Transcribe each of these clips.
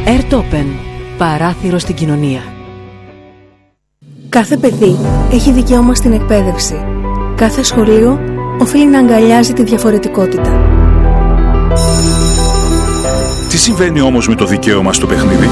Airtopen. Παράθυρο στην κοινωνία. Κάθε παιδί έχει δικαίωμα στην εκπαίδευση. Κάθε σχολείο οφείλει να αγκαλιάζει τη διαφορετικότητα. Τι συμβαίνει όμως με το δικαίωμα στο παιχνίδι?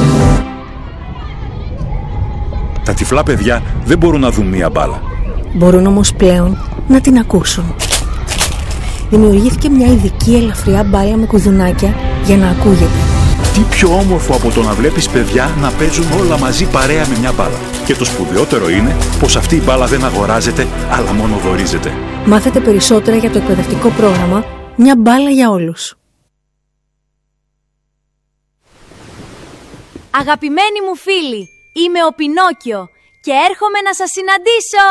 Τα τυφλά παιδιά δεν μπορούν να δουν μία μπάλα. Μπορούν όμως πλέον να την ακούσουν. Δημιουργήθηκε μια ειδική ελαφριά μπάλα με κουδουνάκια για να ακούγεται. Τι πιο όμορφο από το να βλέπεις παιδιά να παίζουν όλα μαζί παρέα με μια μπάλα. Και το σπουδαιότερο είναι πως αυτή η μπάλα δεν αγοράζεται, αλλά μόνο δωρίζεται. Μάθετε περισσότερα για το εκπαιδευτικό πρόγραμμα «Μια μπάλα για όλους». Αγαπημένοι μου φίλοι, είμαι ο Πινόκιο και έρχομαι να σας συναντήσω!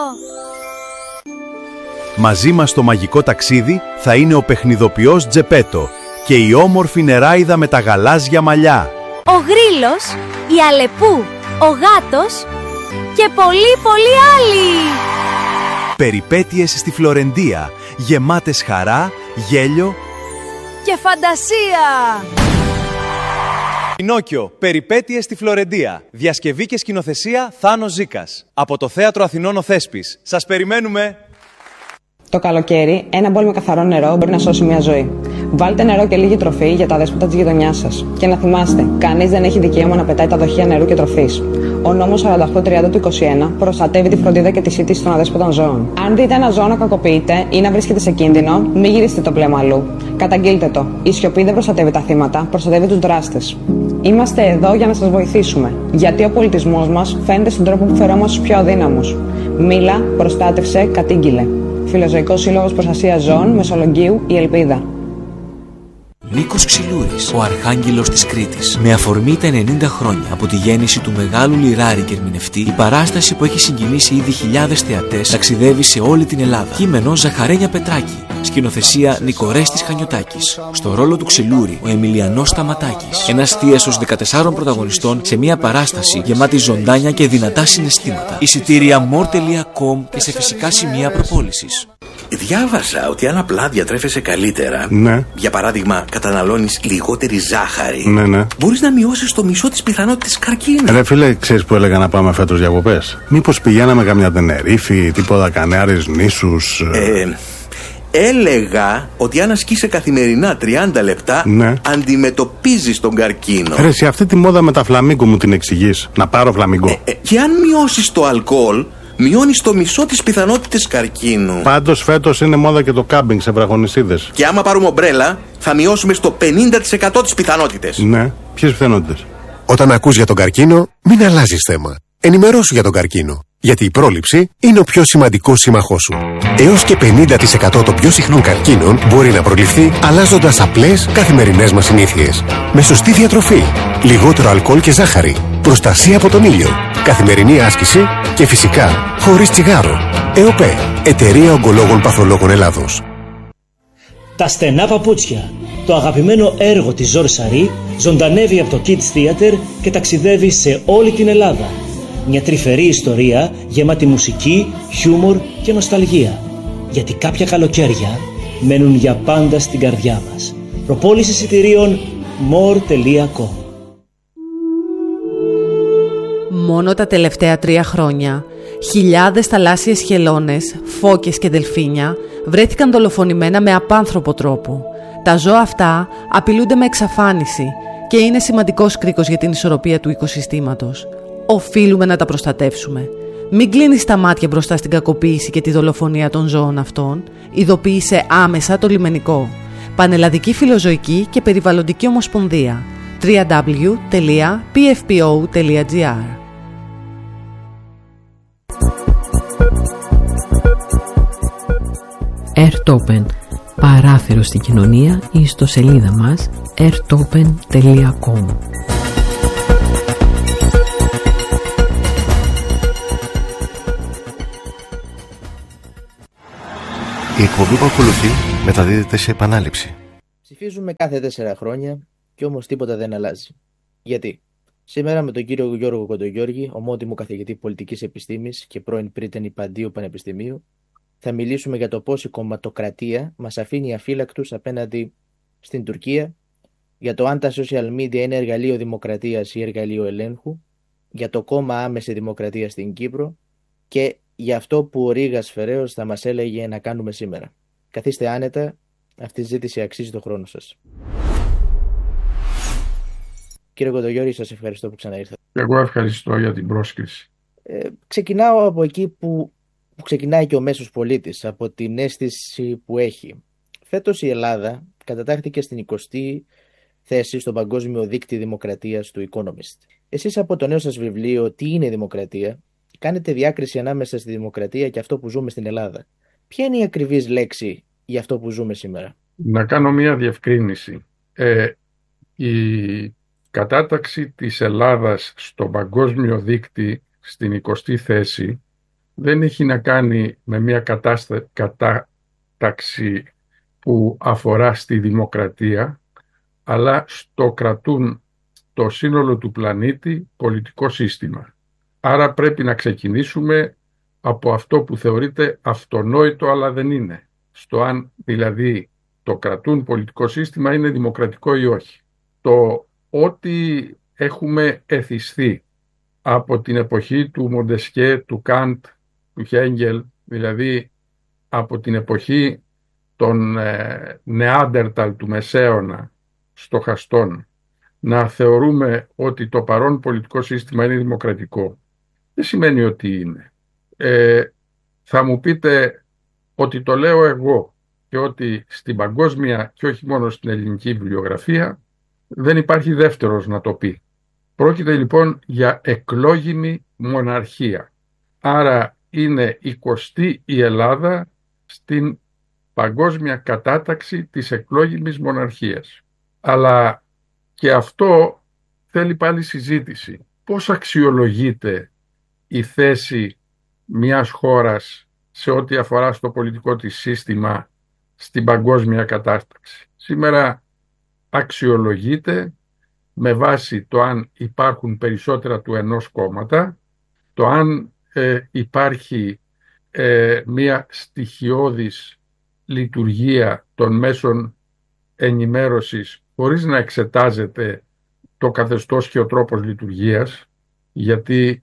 Μαζί μας στο μαγικό ταξίδι θα είναι ο παιχνιδοποιός Τζεπέτο και η όμορφη νεράιδα με τα γαλάζια μαλλιά. Ο Γρίλος, η Αλεπού, ο Γάτος και πολλοί άλλοι! Περιπέτειες στη Φλωρεντία, γεμάτες χαρά, γέλιο και φαντασία! Πινόκιο, περιπέτειες στη Φλωρεντία. Διασκευή και σκηνοθεσία Θάνος Ζήκας. Από το Θέατρο Αθηνών ο Θέσπης. Σας περιμένουμε! Το καλοκαίρι, ένα μπολ με καθαρό νερό μπορεί να σώσει μια ζωή. Βάλτε νερό και λίγη τροφή για τα δέσποτα της γειτονιάς σας. Και να θυμάστε, κανείς δεν έχει δικαίωμα να πετάει τα δοχεία νερού και τροφής. Ο νόμος 4830 του 21 προστατεύει τη φροντίδα και τη σύντηση των αδέσποτων ζώων. Αν δείτε ένα ζώο να κακοποιείται ή να βρίσκεται σε κίνδυνο, μην γυρίσετε το πλέμα αλλού. Καταγγείλτε το. Η σιωπή δεν προστατεύει τα θύματα, προστατεύει τους δράστες. Είμαστε εδώ για να σας βοηθήσουμε. Γιατί ο πολιτισμός μας φαίνεται στον τρόπο που φερόμαστε στους πιο αδύναμους. Μίλα, προστάτευσε, κατήγγειλε. Φιλοζωικός Σύλλογος Προστασίας Ζώων, Μεσολογγίου, η Ελπίδα. Νίκος Ξυλούρης, ο Αρχάγγελος της Κρήτης. Με αφορμή τα 90 χρόνια από τη γέννηση του μεγάλου λιράρη και ερμηνευτή, η παράσταση που έχει συγκινήσει ήδη χιλιάδες θεατές ταξιδεύει σε όλη την Ελλάδα. Κείμενο Ζαχαρένια Πετράκη. Σκηνοθεσία Νικορέστης Χανιωτάκης. Στο ρόλο του Ξυλούρη, ο Εμιλιανός Σταματάκης. Ένας θίασος 14 πρωταγωνιστών σε μια παράσταση γεμάτη ζωντάνια και δυνατά συναισθήματα. Εισιτήρια more.com και σε φυσικά σημεία προπόλησης. Διάβασα ότι αν απλά διατρέφεσαι καλύτερα, ναι. Για παράδειγμα καταναλώνεις λιγότερη ζάχαρη, ναι. μπορείς να μειώσεις το μισό της πιθανότητας καρκίνου. Ρε φίλε, ξέρεις που έλεγα να πάμε φέτος διακοπές? Μήπως πηγαίναμε καμιά Τενερίφη, τίποτα Κανάρες νήσους? Έλεγα ότι αν ασκείσαι καθημερινά 30 λεπτά, ναι, αντιμετωπίζεις τον καρκίνο. Ρε, σε αυτή τη μόδα με τα φλαμίγκο μου την εξηγείς? Να πάρω φλαμίγκο? Και αν μειώσεις το αλκοόλ, μειώνεις το μισό της πιθανότητας καρκίνου. Πάντως φέτος είναι μόδα και το κάμπινγκ σε βραχονισίδες. Και άμα πάρουμε ομπρέλα, θα μειώσουμε στο 50% τις πιθανότητες. Ναι, ποιες πιθανότητες? Όταν ακούς για τον καρκίνο, μην αλλάζεις θέμα. Ενημερώσου για τον καρκίνο. Γιατί η πρόληψη είναι ο πιο σημαντικός σύμμαχός σου. Έως και 50% των πιο συχνών καρκίνων μπορεί να προληφθεί αλλάζοντας απλές καθημερινές μας συνήθειες. Με σωστή διατροφή, λιγότερο αλκοόλ και ζάχαρη, προστασία από τον ήλιο, καθημερινή άσκηση και φυσικά χωρίς τσιγάρο. ΕΟΠΕ, Εταιρεία Ογκολόγων Παθολόγων Ελλάδος. Τα στενά παπούτσια. Το αγαπημένο έργο της Ζορ Σαρή ζωντανεύει από το Kids Theater και ταξιδεύει σε όλη την Ελλάδα. Μια τρυφερή ιστορία γεμάτη μουσική, χιούμορ και νοσταλγία. Γιατί κάποια καλοκαίρια μένουν για πάντα στην καρδιά μας. Προπόληση εισιτηρίων more.com. Μόνο τα τελευταία 3 χρόνια, χιλιάδες θαλάσσιες χελώνες, φώκες και δελφίνια βρέθηκαν δολοφονημένα με απάνθρωπο τρόπο. Τα ζώα αυτά απειλούνται με εξαφάνιση και είναι σημαντικός κρίκος για την ισορροπία του οικοσυστήματος. Οφείλουμε να τα προστατεύσουμε. Μην κλείνεις τα μάτια μπροστά στην κακοποίηση και τη δολοφονία των ζώων αυτών. Ειδοποίησε άμεσα το λιμενικό. Πανελλαδική Φιλοζωική και Περιβαλλοντική Ομοσπονδία. www.pfpo.gr. Airtopen. Παράθυρο στην κοινωνία, η ιστοσελίδα μας airtopen.com. Η εκπομπή που ακολουθεί μεταδίδεται σε επανάληψη. Ψηφίζουμε κάθε 4 χρόνια και όμως τίποτα δεν αλλάζει. Γιατί? Σήμερα με τον κύριο Γιώργο Κοντογιώργη, ομότιμο καθηγητή πολιτικής επιστήμης και πρώην πρίτανη Παντίου Πανεπιστημίου, θα μιλήσουμε για το πώς η κομματοκρατία μας αφήνει αφύλακτους απέναντι στην Τουρκία, για το αν τα social media είναι εργαλείο δημοκρατίας ή εργαλείο ελέγχου, για το κόμμα Άμεση Δημοκρατία στην Κύπρο και για αυτό που ο Ρήγας Φεραίος θα μας έλεγε να κάνουμε σήμερα. Καθίστε άνετα, αυτή η ζήτηση αξίζει το χρόνο σας. Κύριε Κοντογιώρη, σας ευχαριστώ που ξαναήρθατε. Εγώ ευχαριστώ για την πρόσκληση. Ξεκινάω από εκεί που ξεκινάει και ο μέσος πολίτης, από την αίσθηση που έχει. Φέτος η Ελλάδα κατατάχθηκε στην 20η θέση στον παγκόσμιο δίκτυο δημοκρατίας του Economist. Εσείς από το νέο σας βιβλίο «Τι είναι η δημοκρατία» κάνετε διάκριση ανάμεσα στη δημοκρατία και αυτό που ζούμε στην Ελλάδα. Ποια είναι η ακριβής λέξη για αυτό που ζούμε σήμερα? Να κάνω μία διευκρίνηση. Η κατάταξη της Ελλάδας στο παγκόσμιο δίκτυο στην 20η θέση δεν έχει να κάνει με μία κατάταξη που αφορά στη δημοκρατία, αλλά στο κρατούν το σύνολο του πλανήτη πολιτικό σύστημα. Άρα πρέπει να ξεκινήσουμε από αυτό που θεωρείται αυτονόητο αλλά δεν είναι. Στο αν δηλαδή το κρατούν πολιτικό σύστημα είναι δημοκρατικό ή όχι. Το ότι έχουμε εθισθεί από την εποχή του Μοντεσκέ, του Καντ, του Χέγγελ, δηλαδή από την εποχή των Νεάντερταλ του Μεσαίωνα στοχαστών, να θεωρούμε ότι το παρόν πολιτικό σύστημα είναι δημοκρατικό, δεν σημαίνει ότι είναι. Θα μου πείτε ότι το λέω εγώ και ότι στην παγκόσμια και όχι μόνο στην ελληνική βιβλιογραφία δεν υπάρχει δεύτερος να το πει. Πρόκειται λοιπόν για εκλόγιμη μοναρχία. Άρα είναι 20η η Ελλάδα στην παγκόσμια κατάταξη της εκλόγιμης μοναρχίας. Αλλά και αυτό θέλει πάλι συζήτηση. Πώς αξιολογείται η θέση μιας χώρας σε ό,τι αφορά στο πολιτικό της σύστημα στην παγκόσμια κατάταξη? Σήμερα αξιολογείται με βάση το αν υπάρχουν περισσότερα του ενός κόμματα, το αν υπάρχει μια στοιχειώδης λειτουργία των μέσων ενημέρωσης χωρίς να εξετάζεται το καθεστώς και ο τρόπος λειτουργίας, γιατί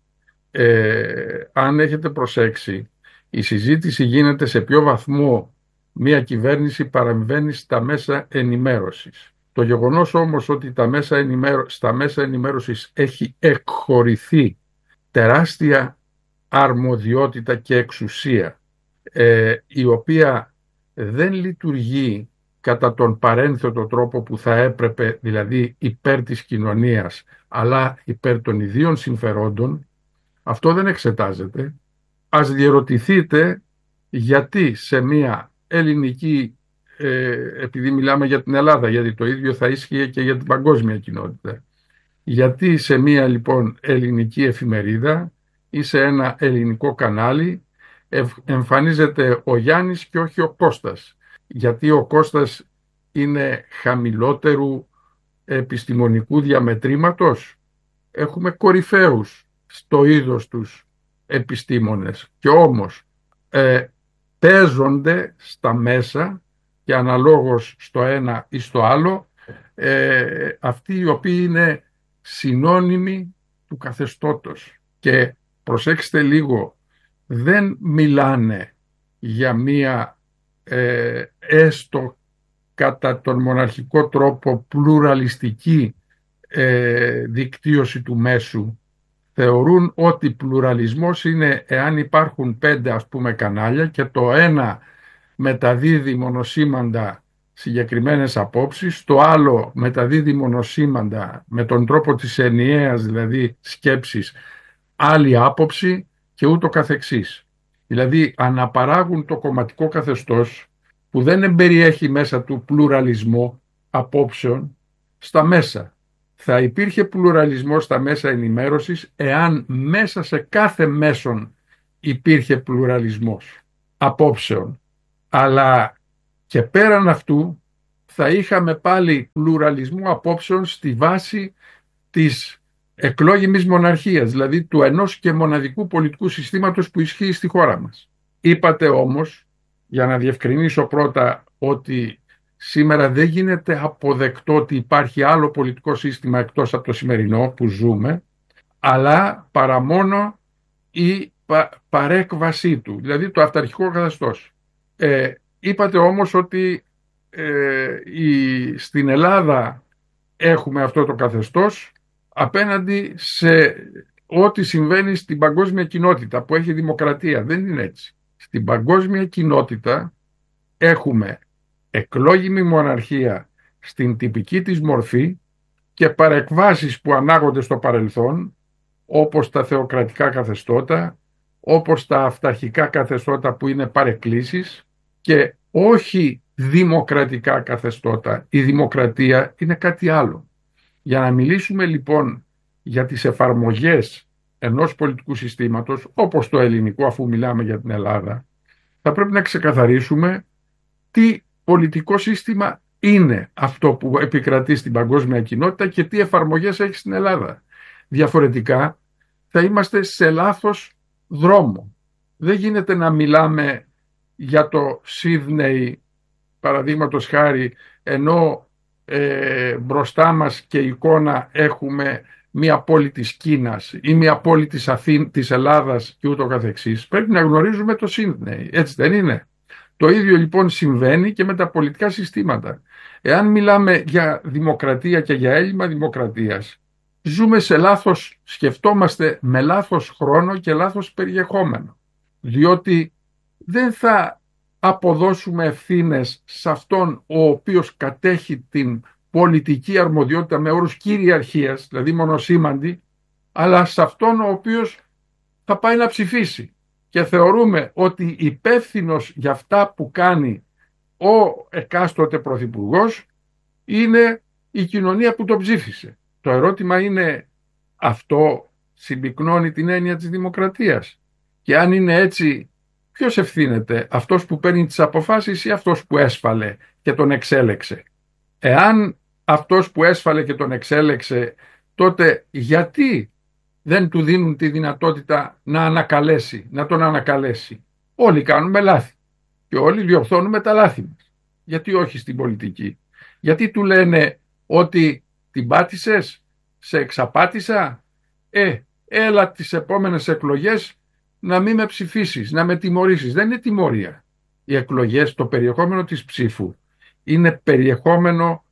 αν έχετε προσέξει, η συζήτηση γίνεται σε ποιο βαθμό μια κυβέρνηση παρεμβαίνει στα μέσα ενημέρωσης. Το γεγονός όμως ότι στα μέσα ενημέρωσης έχει εκχωρηθεί τεράστια αρμοδιότητα και εξουσία, η οποία δεν λειτουργεί κατά τον παρένθετο τρόπο που θα έπρεπε, δηλαδή υπέρ της κοινωνίας, αλλά υπέρ των ιδίων συμφερόντων, αυτό δεν εξετάζεται. Ας διερωτηθείτε γιατί σε μια ελληνική, επειδή μιλάμε για την Ελλάδα, γιατί το ίδιο θα ίσχυε και για την παγκόσμια κοινότητα, γιατί σε μια λοιπόν ελληνική εφημερίδα ή σε ένα ελληνικό κανάλι εμφανίζεται ο Γιάννης και όχι ο Κώστας? Γιατί ο Κώστας είναι χαμηλότερου επιστημονικού διαμετρήματος? Έχουμε κορυφαίους στο είδος τους επιστήμονες και όμως παίζονται στα μέσα και αναλόγως στο ένα ή στο άλλο αυτοί οι οποίοι είναι συνώνυμοι του καθεστώτος. Και προσέξτε λίγο, δεν μιλάνε για μία έστω κατά τον μοναρχικό τρόπο πλουραλιστική δικτύωση του μέσου. Θεωρούν ότι πλουραλισμός είναι εάν υπάρχουν 5 ας πούμε κανάλια και το ένα μεταδίδει μονοσήμαντα συγκεκριμένες απόψεις, το άλλο μεταδίδει μονοσήμαντα με τον τρόπο της ενιαίας δηλαδή σκέψης άλλη άποψη και ούτω καθεξής. Δηλαδή αναπαράγουν το κομματικό καθεστώς που δεν εμπεριέχει μέσα του πλουραλισμό απόψεων στα μέσα. Θα υπήρχε πλουραλισμός στα μέσα ενημέρωσης εάν μέσα σε κάθε μέσον υπήρχε πλουραλισμός απόψεων. Αλλά και πέραν αυτού θα είχαμε πάλι πλουραλισμό απόψεων στη βάση της εκλόγιμης μοναρχίας, δηλαδή του ενός και μοναδικού πολιτικού συστήματος που ισχύει στη χώρα μας. Είπατε όμως, για να διευκρινίσω πρώτα, ότι σήμερα δεν γίνεται αποδεκτό ότι υπάρχει άλλο πολιτικό σύστημα εκτός από το σημερινό που ζούμε, αλλά παρά μόνο η παρέκβασή του, δηλαδή το αυταρχικό καθεστώς. Είπατε όμως ότι στην Ελλάδα έχουμε αυτό το καθεστώς απέναντι σε ό,τι συμβαίνει στην παγκόσμια κοινότητα που έχει δημοκρατία. Δεν είναι έτσι. Στην παγκόσμια κοινότητα έχουμε εκλόγιμη μοναρχία στην τυπική της μορφή και παρεκβάσεις που ανάγονται στο παρελθόν, όπως τα θεοκρατικά καθεστώτα, όπως τα αυταρχικά καθεστώτα που είναι παρεκκλήσεις, και όχι δημοκρατικά καθεστώτα. Η δημοκρατία είναι κάτι άλλο. Για να μιλήσουμε λοιπόν για τις εφαρμογές ενός πολιτικού συστήματος, όπως το ελληνικό, αφού μιλάμε για την Ελλάδα, θα πρέπει να ξεκαθαρίσουμε τι πολιτικό σύστημα είναι αυτό που επικρατεί στην παγκόσμια κοινότητα και τι εφαρμογές έχει στην Ελλάδα. Διαφορετικά θα είμαστε σε λάθος δρόμο. Δεν γίνεται να μιλάμε για το Σίδνεϊ, παραδείγματος χάρη, ενώ μπροστά μας και εικόνα έχουμε μια πόλη της Κίνας ή μια πόλη της Ελλάδας και ούτω καθεξής. Πρέπει να γνωρίζουμε το Σίδνεϊ, έτσι δεν είναι? Το ίδιο λοιπόν συμβαίνει και με τα πολιτικά συστήματα. Εάν μιλάμε για δημοκρατία και για έλλειμμα δημοκρατίας, ζούμε σε λάθος, σκεφτόμαστε με λάθος χρόνο και λάθος περιεχόμενο. Διότι δεν θα αποδώσουμε ευθύνες σε αυτόν ο οποίος κατέχει την πολιτική αρμοδιότητα με όρους κυριαρχίας, δηλαδή μονοσήμαντη, αλλά σε αυτόν ο οποίος θα πάει να ψηφίσει. Και θεωρούμε ότι υπεύθυνος για αυτά που κάνει ο εκάστοτε πρωθυπουργός είναι η κοινωνία που τον ψήφισε. Το ερώτημα είναι, αυτό συμπυκνώνει την έννοια της δημοκρατίας? Και αν είναι έτσι, ποιος ευθύνεται, αυτός που παίρνει τις αποφάσεις ή αυτός που έσφαλε και τον εξέλεξε? Εάν αυτός που έσφαλε και τον εξέλεξε, τότε γιατί δεν του δίνουν τη δυνατότητα να τον ανακαλέσει? Όλοι κάνουμε λάθη και όλοι διορθώνουμε τα λάθη μας. Γιατί όχι στην πολιτική? Γιατί του λένε ότι την πάτησες, σε εξαπάτησα, έλα τις επόμενες εκλογές να μην με ψηφίσεις, να με τιμωρήσεις. Δεν είναι τιμωρία. Οι εκλογές, το περιεχόμενο της ψήφου είναι περιεχόμενο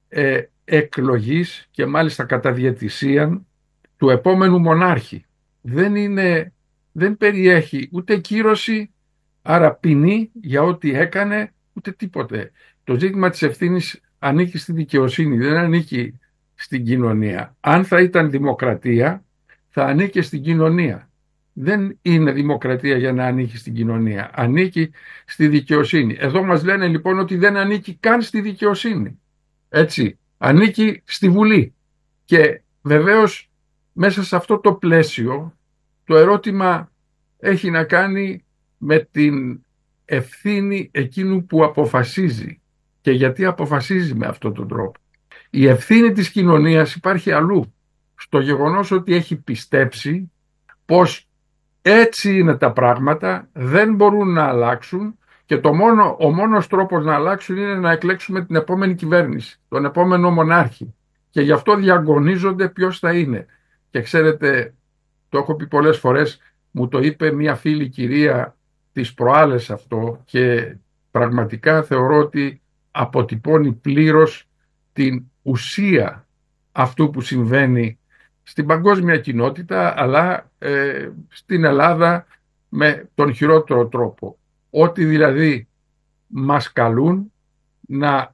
εκλογής και μάλιστα κατά διαιτησίαν του επόμενου μονάρχη. Δεν περιέχει ούτε κύρωση, άρα ποινή για ό,τι έκανε, ούτε τίποτε. Το ζήτημα της ευθύνης ανήκει στη δικαιοσύνη, δεν ανήκει στην κοινωνία. Αν θα ήταν δημοκρατία, θα ανήκει στην κοινωνία. Δεν είναι δημοκρατία για να ανήκει στην κοινωνία. Ανήκει στη δικαιοσύνη. Εδώ μας λένε λοιπόν ότι δεν ανήκει καν στη δικαιοσύνη. Έτσι, ανήκει στη Βουλή. Και βεβαίως μέσα σε αυτό το πλαίσιο το ερώτημα έχει να κάνει με την ευθύνη εκείνου που αποφασίζει. Και γιατί αποφασίζει με αυτόν τον τρόπο? Η ευθύνη της κοινωνίας υπάρχει αλλού. Στο γεγονός ότι έχει πιστέψει πως έτσι είναι τα πράγματα, δεν μπορούν να αλλάξουν και ο μόνος τρόπος να αλλάξουν είναι να εκλέξουμε την επόμενη κυβέρνηση, τον επόμενο μονάρχη. Και γι' αυτό διαγωνίζονται ποιος θα είναι. Και ξέρετε, το έχω πει πολλές φορές, μου το είπε μια φίλη κυρία τις προάλλες αυτό και πραγματικά θεωρώ ότι αποτυπώνει πλήρως την ουσία αυτού που συμβαίνει στην παγκόσμια κοινότητα, αλλά στην Ελλάδα με τον χειρότερο τρόπο. Ότι δηλαδή μας καλούν να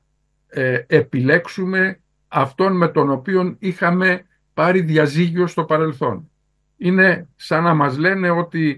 επιλέξουμε αυτόν με τον οποίο είχαμε πάρει διαζύγιο στο παρελθόν. Είναι σαν να μας λένε ότι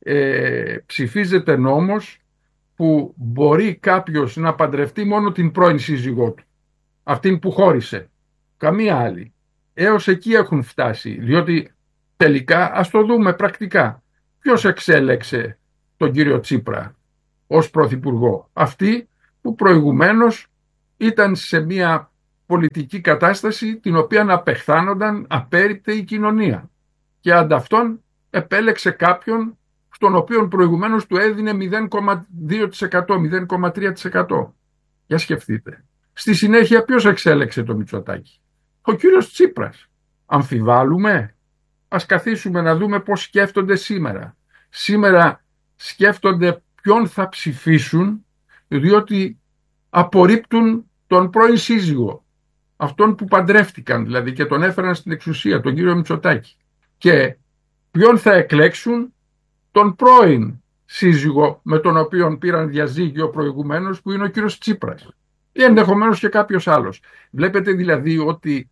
ψηφίζεται νόμος που μπορεί κάποιος να παντρευτεί μόνο την πρώην σύζυγό του, αυτήν που χώρισε, καμία άλλη. Έως εκεί έχουν φτάσει, διότι τελικά ας το δούμε πρακτικά. Ποιος εξέλεξε τον κύριο Τσίπρα ως πρωθυπουργό? Αυτοί που προηγουμένως ήταν σε μια πολιτική κατάσταση την οποία απεχθάνονταν απέρριπτε η κοινωνία και ανταυτόν επέλεξε κάποιον στον οποίο προηγουμένως του έδινε 0,2%, 0,3%. Για σκεφτείτε. Στη συνέχεια ποιος εξέλεξε το Μητσοτάκη? Ο κύριος Τσίπρας. Αμφιβάλλουμε? Ας καθίσουμε να δούμε πώς σκέφτονται σήμερα. Σήμερα σκέφτονται ποιον θα ψηφίσουν, διότι απορρίπτουν τον πρώην σύζυγο, αυτόν που παντρεύτηκαν δηλαδή και τον έφεραν στην εξουσία, τον κύριο Μητσοτάκη. Και ποιον θα εκλέξουν? Τον πρώην σύζυγο με τον οποίο πήραν διαζύγιο προηγουμένως, που είναι ο κύριος Τσίπρας, ή ενδεχομένως και κάποιος άλλος. Βλέπετε δηλαδή ότι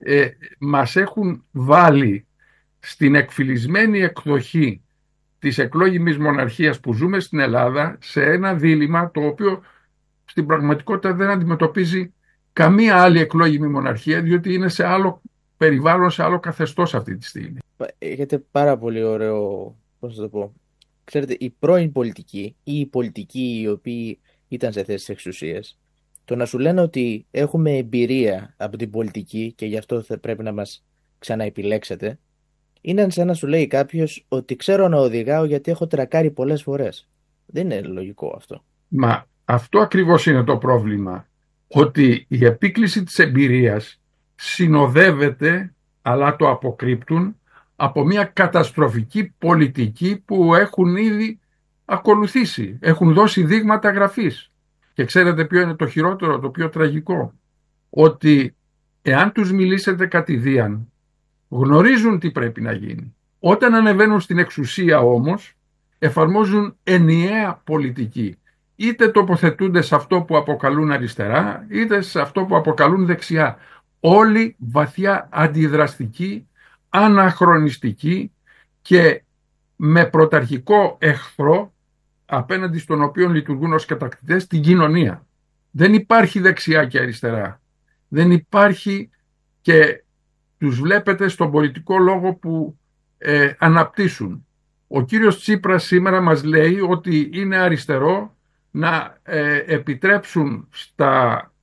μας έχουν βάλει στην εκφυλισμένη εκδοχή της εκλόγιμης μοναρχίας που ζούμε στην Ελλάδα σε ένα δίλημμα το οποίο στην πραγματικότητα δεν αντιμετωπίζει καμία άλλη εκλόγιμη μοναρχία, διότι είναι σε άλλο περιβάλλον, σε άλλο καθεστώς αυτή τη στιγμή. Έχετε πάρα πολύ ωραίο, πώς θα το πω, ξέρετε, οι πρώην πολιτικοί ή οι πολιτικοί οι οποίοι ήταν σε θέσεις εξουσίας, το να σου λένε ότι έχουμε εμπειρία από την πολιτική και γι' αυτό θα πρέπει να μας ξαναεπιλέξετε, είναι σαν να σου λέει κάποιος ότι ξέρω να οδηγάω γιατί έχω τρακάρει πολλές φορές. Δεν είναι λογικό αυτό. Μα αυτό ακριβώς είναι το πρόβλημα. Ότι η επίκληση της εμπειρίας συνοδεύεται, αλλά το αποκρύπτουν, από μια καταστροφική πολιτική που έχουν ήδη ακολουθήσει. Έχουν δώσει δείγματα γραφής. Και ξέρετε ποιο είναι το χειρότερο, το πιο τραγικό? Ότι εάν τους μιλήσετε κατηδίαν, γνωρίζουν τι πρέπει να γίνει. Όταν ανεβαίνουν στην εξουσία όμως, εφαρμόζουν ενιαία πολιτική. Είτε τοποθετούνται σε αυτό που αποκαλούν αριστερά, είτε σε αυτό που αποκαλούν δεξιά. Όλοι βαθιά αντιδραστικοί, αναχρονιστικοί και με πρωταρχικό εχθρό απέναντι στον οποίο λειτουργούν ως κατακτητές την κοινωνία. Δεν υπάρχει δεξιά και αριστερά. Δεν υπάρχει, και τους βλέπετε στον πολιτικό λόγο που αναπτύσσουν. Ο κύριος Τσίπρας σήμερα μας λέει ότι είναι αριστερό να επιτρέψουν στα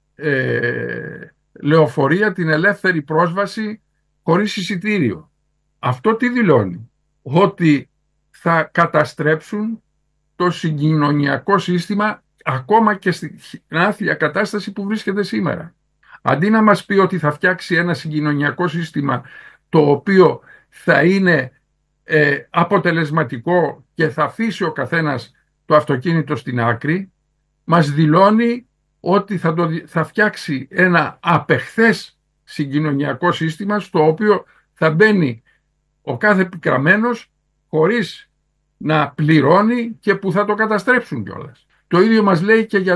λεωφορεία την ελεύθερη πρόσβαση χωρίς εισιτήριο. Αυτό τι δηλώνει? Ότι θα καταστρέψουν το συγκοινωνιακό σύστημα ακόμα και στην άθλια κατάσταση που βρίσκεται σήμερα. Αντί να μας πει ότι θα φτιάξει ένα συγκοινωνιακό σύστημα το οποίο θα είναι αποτελεσματικό και θα αφήσει ο καθένας το αυτοκίνητο στην άκρη, μας δηλώνει ότι θα φτιάξει ένα απεχθές συγκοινωνιακό σύστημα στο οποίο θα μπαίνει ο κάθε πικραμένος χωρίς να πληρώνει και που θα το καταστρέψουν κιόλας. Το ίδιο μας λέει και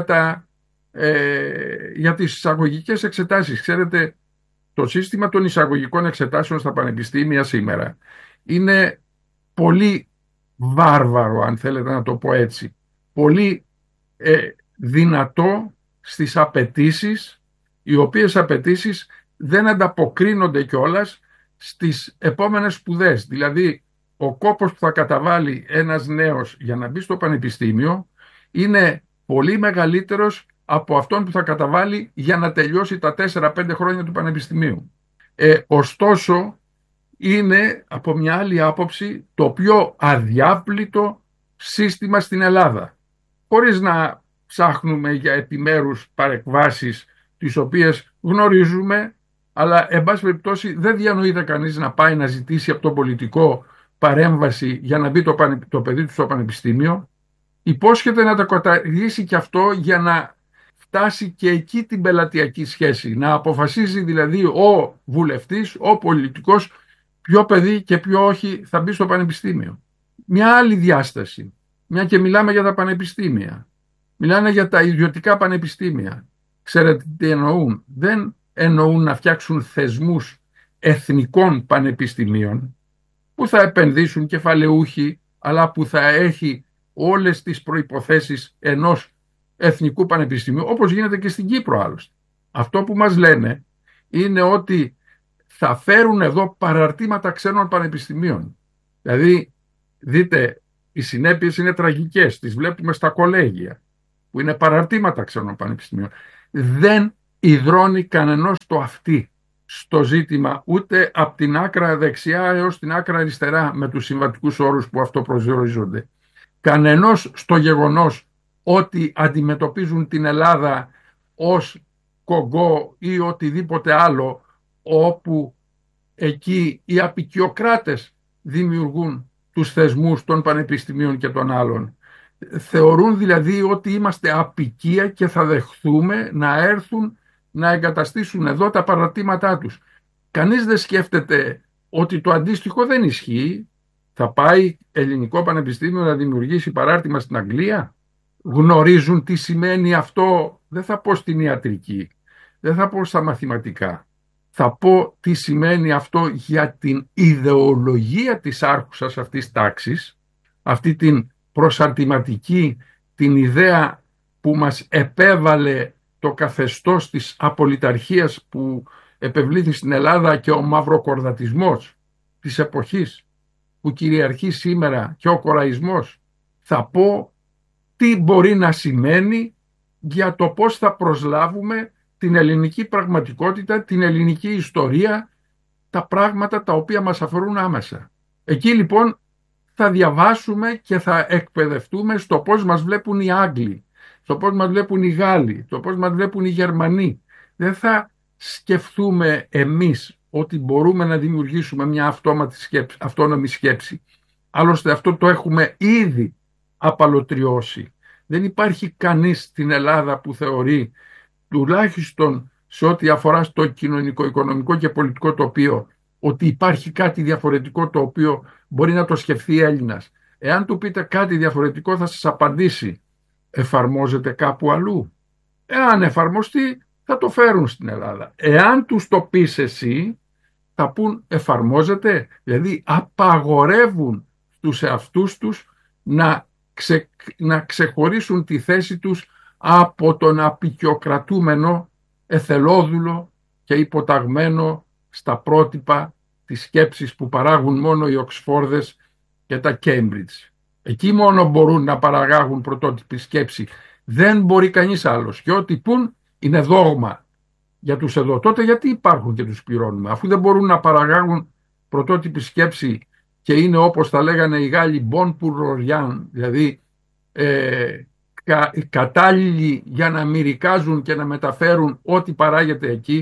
για τις εισαγωγικές εξετάσεις. Ξέρετε, το σύστημα των εισαγωγικών εξετάσεων στα πανεπιστήμια σήμερα είναι πολύ βάρβαρο, αν θέλετε να το πω έτσι. Πολύ δυνατό στις απαιτήσεις, οι οποίες απαιτήσεις δεν ανταποκρίνονται κιόλας στις επόμενες σπουδές. Δηλαδή, ο κόπος που θα καταβάλει ένας νέος για να μπει στο πανεπιστήμιο είναι πολύ μεγαλύτερος από αυτόν που θα καταβάλει για να τελειώσει τα 4-5 χρόνια του πανεπιστημίου. Ωστόσο, είναι από μια άλλη άποψη το πιο αδιάπλητο σύστημα στην Ελλάδα. Χωρίς να ψάχνουμε για επιμέρους παρεκβάσεις τις οποίες γνωρίζουμε, αλλά εν πάση περιπτώσει δεν διανοείται κανείς να πάει να ζητήσει από τον πολιτικό παρέμβαση για να μπει το παιδί του στο πανεπιστήμιο. Υπόσχεται να το καταργήσει και αυτό για να φτάσει και εκεί την πελατειακή σχέση. Να αποφασίζει δηλαδή ο βουλευτής, ο πολιτικός, ποιο παιδί και ποιο όχι θα μπει στο πανεπιστήμιο. Μια άλλη διάσταση, μια και μιλάμε για τα πανεπιστήμια. Μιλάνε για τα ιδιωτικά πανεπιστήμια. Ξέρετε τι εννοούν? Δεν εννοούν να φτιάξουν θεσμούς εθνικών πανεπιστημίων που θα επενδύσουν κεφαλαιούχοι, αλλά που θα έχει όλες τις προϋποθέσεις ενός εθνικού πανεπιστημίου, όπως γίνεται και στην Κύπρο άλλωστε. Αυτό που μας λένε είναι ότι θα φέρουν εδώ παραρτήματα ξένων πανεπιστημίων. Δηλαδή, δείτε, οι συνέπειες είναι τραγικές. Τις βλέπουμε στα κολέγια, που είναι παραρτήματα ξένων πανεπιστημίων. Δεν υδρώνει κανενός το αυτί στο ζήτημα, ούτε από την άκρα δεξιά έως την άκρα αριστερά, με τους συμβατικούς όρους που αυτό προσδιορίζονται. Κανενός στο γεγονός ότι αντιμετωπίζουν την Ελλάδα ως Κογκό ή οτιδήποτε άλλο, όπου εκεί οι απικιοκράτες δημιουργούν τους θεσμούς των πανεπιστημίων και των άλλων. Θεωρούν δηλαδή ότι είμαστε απικία και θα δεχθούμε να έρθουν να εγκαταστήσουν εδώ τα παρατήματά τους. Κανείς δεν σκέφτεται ότι το αντίστοιχο δεν ισχύει. Θα πάει ελληνικό πανεπιστήμιο να δημιουργήσει παράρτημα στην Αγγλία? Γνωρίζουν τι σημαίνει αυτό? Δεν θα πω στην ιατρική, δεν θα πω στα μαθηματικά. Θα πω τι σημαίνει αυτό για την ιδεολογία της άρχουσας αυτής τάξης, αυτή την προσαρτηματική, την ιδέα που μας επέβαλε το καθεστώς της απολυταρχίας που επευλήθη στην Ελλάδα και ο μαυροκορδατισμός της εποχής που κυριαρχεί σήμερα και ο κοραϊσμός. Θα πω τι μπορεί να σημαίνει για το πώς θα προσλάβουμε την ελληνική πραγματικότητα, την ελληνική ιστορία, τα πράγματα τα οποία μας αφορούν άμεσα. Εκεί λοιπόν θα διαβάσουμε και θα εκπαιδευτούμε στο πώς μας βλέπουν οι Άγγλοι, στο πώς μας βλέπουν οι Γάλλοι, στο πώς μας βλέπουν οι Γερμανοί. Δεν θα σκεφτούμε εμείς ότι μπορούμε να δημιουργήσουμε μια αυτόνομη σκέψη. Άλλωστε αυτό το έχουμε ήδη απαλωτριώσει. Δεν υπάρχει κανείς στην Ελλάδα που θεωρεί, τουλάχιστον σε ό,τι αφορά στο κοινωνικό, οικονομικό και πολιτικό τοπίο, ότι υπάρχει κάτι διαφορετικό το οποίο μπορεί να το σκεφτεί Έλληνας. Εάν του πείτε κάτι διαφορετικό θα σας απαντήσει, εφαρμόζεται κάπου αλλού? Εάν εφαρμοστεί θα το φέρουν στην Ελλάδα. Εάν τους το πεις εσύ θα πούν εφαρμόζεται, δηλαδή απαγορεύουν στους εαυτούς τους να ξεχωρίσουν τη θέση τους από τον απικιοκρατούμενο, εθελόδουλο και υποταγμένο στα πρότυπα της σκέψης που παράγουν μόνο οι Οξφόρδες και τα Κέμπριτζ. Εκεί μόνο μπορούν να παραγάγουν πρωτότυπη σκέψη. Δεν μπορεί κανείς άλλος. Και ό,τι πουν είναι δόγμα για τους εδώ. Τότε γιατί υπάρχουν και τους πληρώνουμε? Αφού δεν μπορούν να παραγάγουν πρωτότυπη σκέψη και είναι, όπως τα λέγανε οι Γάλλοι, bon pour rien, δηλαδή κατάλληλοι για να μυρικάζουν και να μεταφέρουν ό,τι παράγεται εκεί,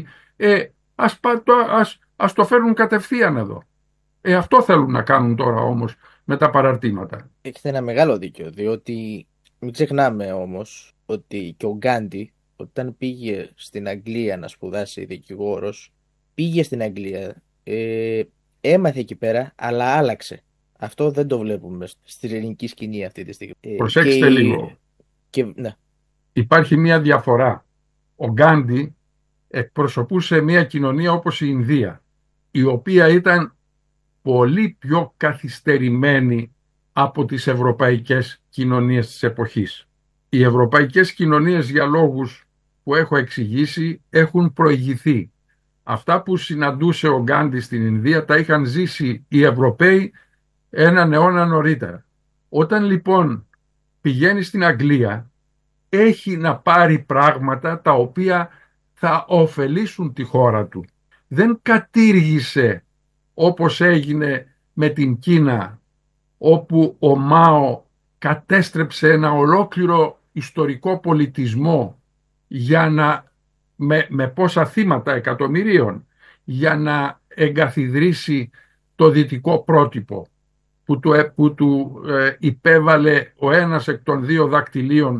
ας το φέρουν κατευθείαν εδώ. Αυτό θέλουν να κάνουν τώρα όμως με τα παραρτήματα. Έχετε ένα μεγάλο δίκιο, διότι μην ξεχνάμε όμως ότι και ο Γκάντι, όταν πήγε στην Αγγλία να σπουδάσει δικηγόρος, πήγε στην Αγγλία, έμαθε εκεί πέρα, αλλά άλλαξε. Αυτό δεν το βλέπουμε στην ελληνική σκηνή αυτή τη στιγμή. Προσέξτε λίγο. Ναι. Υπάρχει μια διαφορά. Ο Γκάντι εκπροσωπούσε μια κοινωνία όπως η Ινδία, η οποία ήταν πολύ πιο καθυστερημένη από τις ευρωπαϊκές κοινωνίες της εποχής. Οι ευρωπαϊκές κοινωνίες, για λόγους που έχω εξηγήσει, έχουν προηγηθεί. Αυτά που συναντούσε ο Γκάντι στην Ινδία τα είχαν ζήσει οι Ευρωπαίοι έναν αιώνα νωρίτερα. Όταν λοιπόν πηγαίνει στην Αγγλία, έχει να πάρει πράγματα τα οποία θα ωφελήσουν τη χώρα του. Δεν κατήργησε όπως έγινε με την Κίνα, όπου ο Μάο κατέστρεψε ένα ολόκληρο ιστορικό πολιτισμό για να, με πόσα θύματα εκατομμυρίων, για να εγκαθιδρύσει το δυτικό πρότυπο που του υπέβαλε ο ένας εκ των δύο δακτυλίων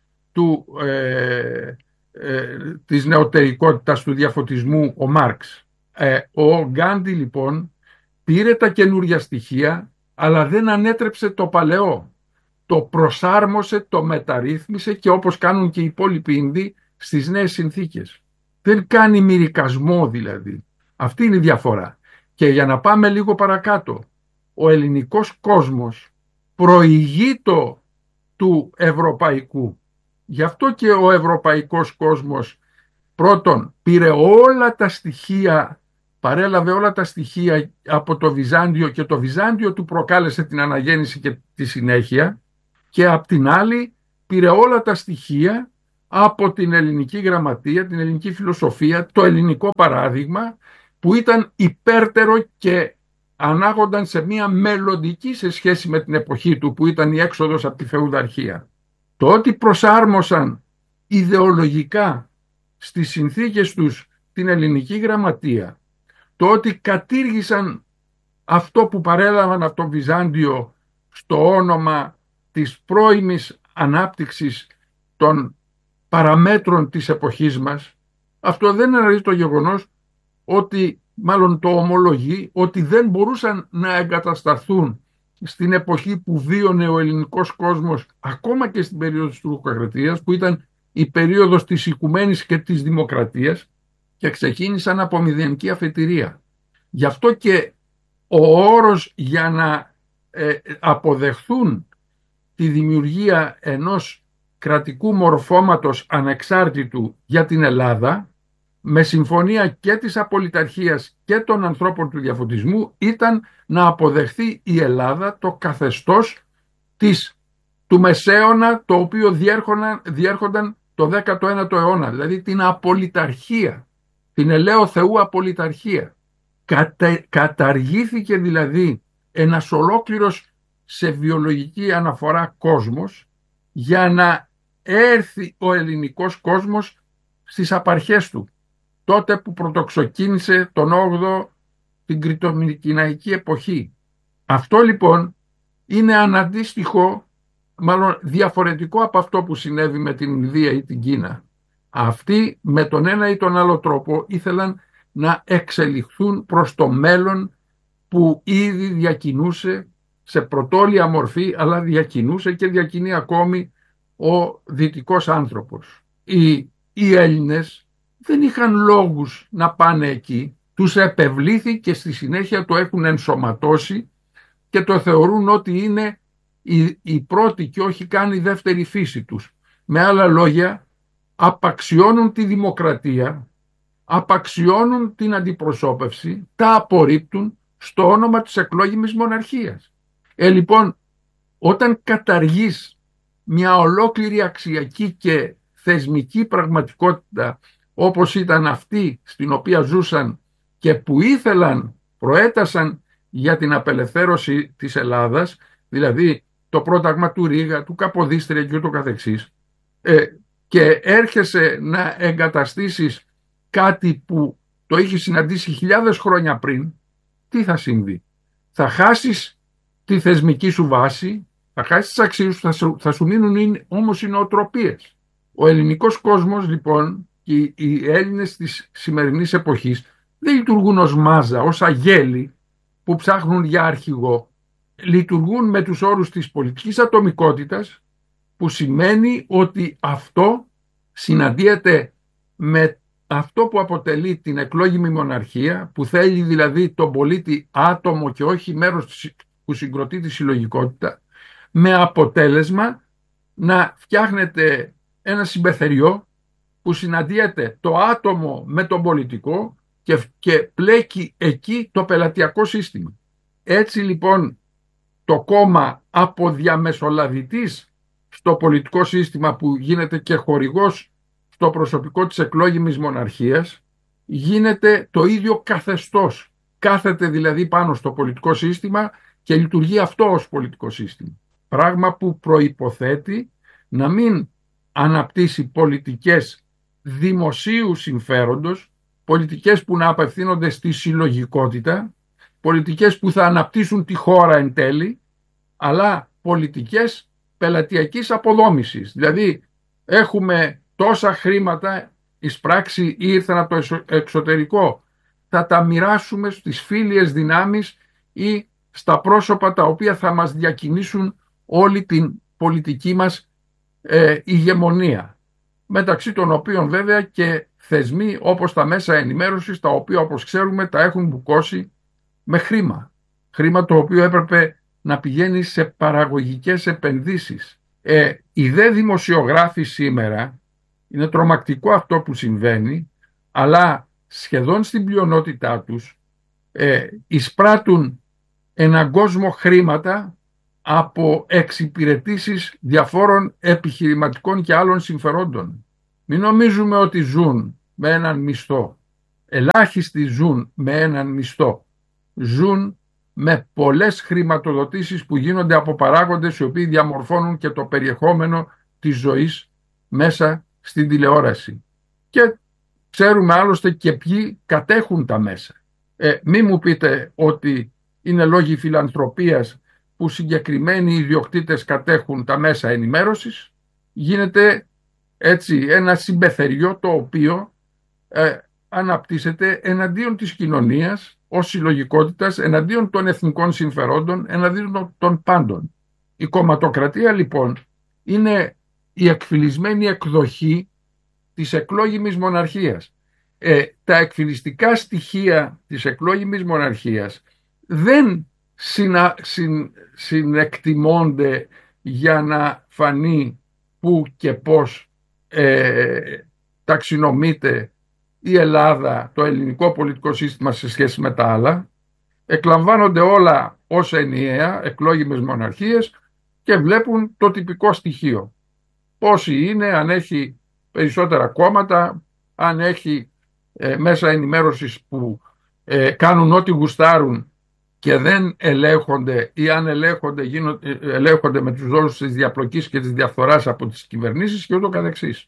της νεωτερικότητας του διαφωτισμού, ο Μάρξ. Ο Γκάντι λοιπόν πήρε τα καινούργια στοιχεία, αλλά δεν ανέτρεψε το παλαιό. Το προσάρμοσε, το μεταρρύθμισε και όπως κάνουν και οι υπόλοιποι Ινδοί στις νέες συνθήκες. Δεν κάνει μυρικασμό δηλαδή. Αυτή είναι η διαφορά. Και για να πάμε λίγο παρακάτω, ο ελληνικός κόσμος προηγείτο του ευρωπαϊκού. Γι' αυτό και ο ευρωπαϊκός κόσμος πρώτον πήρε όλα τα στοιχεία, παρέλαβε όλα τα στοιχεία από το Βυζάντιο και το Βυζάντιο του προκάλεσε την αναγέννηση και τη συνέχεια, και απ' την άλλη πήρε όλα τα στοιχεία από την ελληνική γραμματεία, την ελληνική φιλοσοφία, το ελληνικό παράδειγμα που ήταν υπέρτερο και ανάγονταν σε μια μελλοντική σε σχέση με την εποχή του που ήταν η έξοδος από τη φεουδαρχία. Το ότι προσάρμοσαν ιδεολογικά στις συνθήκες τους την ελληνική γραμματεία, το ότι κατήργησαν αυτό που παρέλαβαν από το Βυζάντιο στο όνομα της πρώιμης ανάπτυξης των παραμέτρων της εποχής μας, αυτό δεν αναιρεί το γεγονός ότι, μάλλον το ομολογεί, ότι δεν μπορούσαν να εγκατασταθούν στην εποχή που βίωνε ο ελληνικός κόσμος, ακόμα και στην περίοδο της τουρκοκρατίας, που ήταν η περίοδος της οικουμένης και της δημοκρατίας, και ξεκίνησαν από μηδενική αφετηρία. Γι' αυτό και ο όρος για να αποδεχθούν τη δημιουργία ενός κρατικού μορφώματος ανεξάρτητου για την Ελλάδα, με συμφωνία και της απολυταρχίας και των ανθρώπων του διαφωτισμού, ήταν να αποδεχθεί η Ελλάδα το καθεστώς του Μεσαίωνα, το οποίο διέρχονταν το 19ο αιώνα, δηλαδή την απολυταρχία, την ελαίο Θεού απολυταρχία. Καταργήθηκε δηλαδή ένας ολόκληρος σε βιολογική αναφορά κόσμος, για να έρθει ο ελληνικός κόσμος στις απαρχές του, τότε που πρωτοξεκίνησε τον 8ο την κρητομικηναϊκή εποχή. Αυτό λοιπόν είναι αναντίστοιχο, μάλλον διαφορετικό από αυτό που συνέβη με την Ινδία ή την Κίνα. Αυτοί με τον ένα ή τον άλλο τρόπο ήθελαν να εξελιχθούν προς το μέλλον που ήδη διακινούσε σε πρωτόλια μορφή, αλλά διακινούσε και διακινεί ακόμη ο δυτικός άνθρωπος. Οι Έλληνες δεν είχαν λόγους να πάνε εκεί, τους επευλήθη και στη συνέχεια το έχουν ενσωματώσει και το θεωρούν ότι είναι η πρώτη και όχι καν η δεύτερη φύση τους. Με άλλα λόγια, απαξιώνουν τη δημοκρατία, απαξιώνουν την αντιπροσώπευση, τα απορρίπτουν στο όνομα της εκλόγιμης μοναρχίας. Λοιπόν, όταν καταργείς μια ολόκληρη αξιακή και θεσμική πραγματικότητα όπως ήταν αυτή στην οποία ζούσαν και που προέτασαν για την απελευθέρωση της Ελλάδας, δηλαδή το πρόταγμα του Ρήγα, του Καποδίστρια και ούτω καθεξής, και έρχεσαι να εγκαταστήσεις κάτι που το είχε συναντήσει χιλιάδες χρόνια πριν, τι θα συμβεί? Θα χάσεις τη θεσμική σου βάση, θα χάσεις τις αξίες σου, θα σου μείνουν όμως οι νοοτροπίες. Ο ελληνικός κόσμος λοιπόν και οι Έλληνες της σημερινής εποχής δεν λειτουργούν ως μάζα, ως αγέλη που ψάχνουν για αρχηγό. Λειτουργούν με τους όρους της πολιτικής ατομικότητας, που σημαίνει ότι αυτό συναντιέται με αυτό που αποτελεί την εκλόγιμη μοναρχία, που θέλει δηλαδή τον πολίτη άτομο και όχι μέρος που συγκροτεί τη συλλογικότητα, με αποτέλεσμα να φτιάχνεται ένα συμπεθεριό που συναντιέται το άτομο με τον πολιτικό και πλέκει εκεί το πελατειακό σύστημα. Έτσι λοιπόν το κόμμα από διαμεσολαβητής στο πολιτικό σύστημα, που γίνεται και χορηγός στο προσωπικό της εκλόγιμης μοναρχίας, γίνεται το ίδιο καθεστώς. Κάθεται δηλαδή πάνω στο πολιτικό σύστημα και λειτουργεί αυτό ως πολιτικό σύστημα. Πράγμα που προϋποθέτει να μην αναπτύσσει πολιτικές δημοσίου συμφέροντος, πολιτικές που να απευθύνονται στη συλλογικότητα, πολιτικές που θα αναπτύσσουν τη χώρα εν τέλει, αλλά πολιτικές πελατειακής αποδόμησης. Δηλαδή έχουμε τόσα χρήματα εισπράξει ή ήρθαν από το εξωτερικό, θα τα μοιράσουμε στις φίλιες δυνάμεις ή στα πρόσωπα τα οποία θα μας διακινήσουν όλη την πολιτική μας ηγεμονία, μεταξύ των οποίων βέβαια και θεσμοί όπως τα μέσα ενημέρωσης, τα οποία όπως ξέρουμε τα έχουν μπουκώσει με χρήμα το οποίο έπρεπε να πηγαίνει σε παραγωγικές επενδύσεις. Οι δε δημοσιογράφοι σήμερα, είναι τρομακτικό αυτό που συμβαίνει, αλλά σχεδόν στην πλειονότητά τους εισπράττουν έναν κόσμο χρήματα από εξυπηρετήσεις διαφόρων επιχειρηματικών και άλλων συμφερόντων. Μην νομίζουμε ότι ζουν με έναν μισθό. Ελάχιστοι ζουν με έναν μισθό. Ζουν με πολλές χρηματοδοτήσεις που γίνονται από παράγοντες οι οποίοι διαμορφώνουν και το περιεχόμενο της ζωής μέσα στην τηλεόραση. Και Ξέρουμε άλλωστε και ποιοι κατέχουν τα μέσα. Μη μου πείτε ότι είναι λόγοι φιλανθρωπίας που συγκεκριμένοι ιδιοκτήτες κατέχουν τα μέσα ενημέρωσης. Γίνεται έτσι ένα συμπεθεριό το οποίο αναπτύσσεται εναντίον της κοινωνίας ως συλλογικότητας, εναντίον των εθνικών συμφερόντων, εναντίον των πάντων. Η κομματοκρατία λοιπόν είναι η εκφυλισμένη εκδοχή της εκλόγιμης μοναρχίας. Τα εκφυλιστικά στοιχεία της εκλόγιμης μοναρχίας δεν συνεκτιμώνται για να φανεί πού και πώς ταξινομείται η Ελλάδα, το ελληνικό πολιτικό σύστημα σε σχέση με τα άλλα. Εκλαμβάνονται όλα ως ενιαία εκλόγιμες μοναρχίες και βλέπουν το τυπικό στοιχείο. Πόσοι είναι, αν έχει περισσότερα κόμματα, αν έχει μέσα ενημέρωσης που κάνουν ό,τι γουστάρουν και δεν ελέγχονται, ή αν ελέγχονται με τους δόσεις της διαπλοκής και της διαφθοράς από τις κυβερνήσεις και ούτω καθεξής.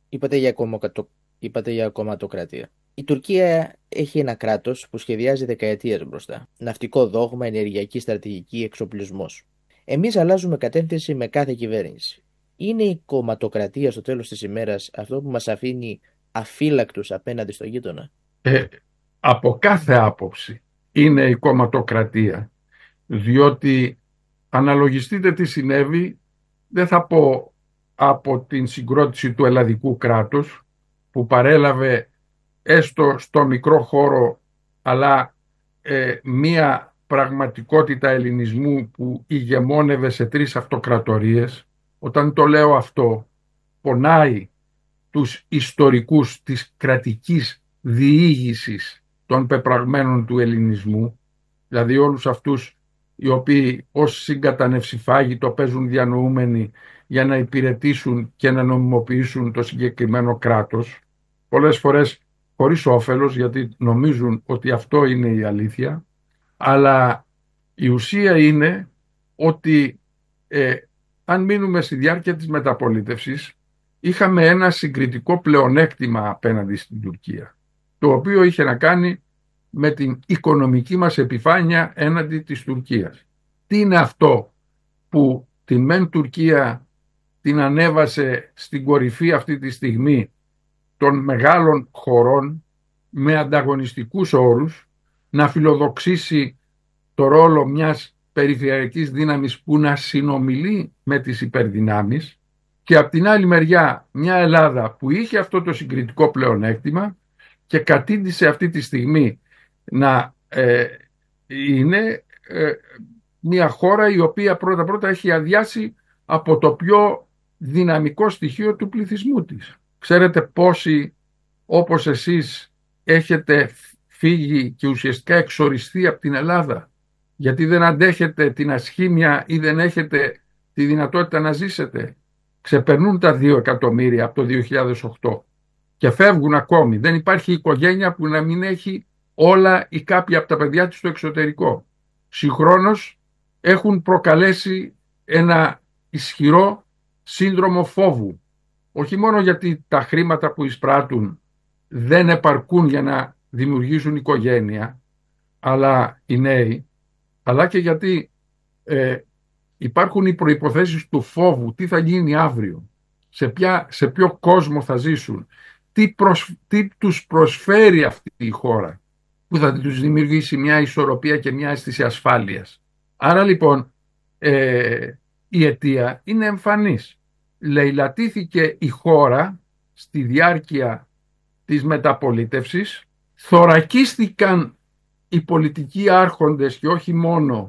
Είπατε για κομματοκρατία. Η Τουρκία έχει ένα κράτος που σχεδιάζει δεκαετίες μπροστά. Ναυτικό δόγμα, ενεργειακή στρατηγική, εξοπλισμός. Εμείς αλλάζουμε κατεύθυνση με κάθε κυβέρνηση. Είναι η κομματοκρατία στο τέλος της ημέρας αυτό που μας αφήνει αφύλακτους απέναντι στο γείτονα? Από κάθε άποψη είναι η κομματοκρατία. Διότι αναλογιστείτε τι συνέβη, δεν θα πω από την συγκρότηση του ελλαδικού κράτους, που παρέλαβε έστω στο μικρό χώρο, αλλά μία πραγματικότητα ελληνισμού που ηγεμόνευε σε 3 αυτοκρατορίες. Όταν το λέω αυτό, πονάει τους ιστορικούς της κρατικής διήγησης των πεπραγμένων του ελληνισμού, δηλαδή όλους αυτούς οι οποίοι ως συγκατανευσιφάγοι το παίζουν διανοούμενοι για να υπηρετήσουν και να νομιμοποιήσουν το συγκεκριμένο κράτος, πολλές φορές χωρίς όφελος, γιατί νομίζουν ότι αυτό είναι η αλήθεια, αλλά η ουσία είναι ότι αν μείνουμε στη διάρκεια της μεταπολίτευσης, είχαμε ένα συγκριτικό πλεονέκτημα απέναντι στην Τουρκία, το οποίο είχε να κάνει με την οικονομική μας επιφάνεια έναντι της Τουρκίας. Τι είναι αυτό που τη μεν Τουρκία την ανέβασε στην κορυφή αυτή τη στιγμή των μεγάλων χωρών με ανταγωνιστικούς όρους, να φιλοδοξήσει το ρόλο μιας περιφερειακής δύναμης που να συνομιλεί με τις υπερδυνάμεις, και από την άλλη μεριά μια Ελλάδα που είχε αυτό το συγκριτικό πλεονέκτημα και κατήντησε αυτή τη στιγμή να είναι μια χώρα η οποία πρώτα-πρώτα έχει αδειάσει από το πιο δυναμικό στοιχείο του πληθυσμού της. Ξέρετε πόσοι όπως εσείς έχετε φύγει και ουσιαστικά εξοριστεί από την Ελλάδα, γιατί δεν αντέχετε την ασχήμια ή δεν έχετε τη δυνατότητα να ζήσετε? Ξεπερνούν τα 2 εκατομμύρια από το 2008 και φεύγουν ακόμη. Δεν υπάρχει οικογένεια που να μην έχει όλα ή κάποια από τα παιδιά της στο εξωτερικό. Συγχρόνως έχουν προκαλέσει ένα ισχυρό σύνδρομο φόβου. Όχι μόνο γιατί τα χρήματα που εισπράττουν δεν επαρκούν για να δημιουργήσουν οικογένεια, αλλά οι νέοι, αλλά και γιατί υπάρχουν οι προϋποθέσεις του φόβου. Τι θα γίνει αύριο, σε ποιο κόσμο θα ζήσουν, τι τους προσφέρει αυτή η χώρα που θα τους δημιουργήσει μια ισορροπία και μια αίσθηση ασφάλειας. Άρα λοιπόν η αιτία είναι εμφανής. Λεηλατήθηκε η χώρα στη διάρκεια της μεταπολίτευσης, θωρακίστηκαν οι πολιτικοί άρχοντες και όχι μόνο,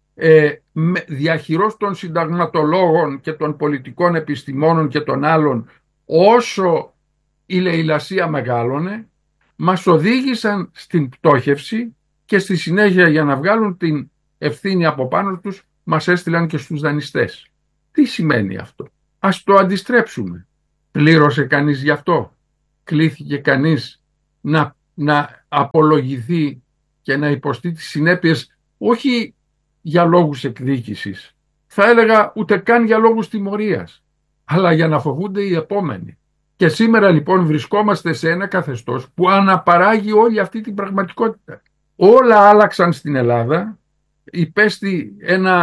διαχειρός των συνταγματολόγων και των πολιτικών επιστημόνων και των άλλων, όσο η λαιλασία μεγάλωνε, μας οδήγησαν στην πτώχευση και στη συνέχεια, για να βγάλουν την ευθύνη από πάνω τους, μας έστειλαν και στους δανειστές. Τι σημαίνει αυτό? Ας το αντιστρέψουμε. Πλήρωσε κανείς γι' αυτό? Κλήθηκε κανείς να απολογηθεί και να υποστεί τις συνέπειες, όχι για λόγους εκδίκησης, θα έλεγα ούτε καν για λόγους τιμωρίας, αλλά για να φοβούνται οι επόμενοι? Και σήμερα λοιπόν βρισκόμαστε σε ένα καθεστώς που αναπαράγει όλη αυτή την πραγματικότητα. Όλα άλλαξαν στην Ελλάδα, υπέστη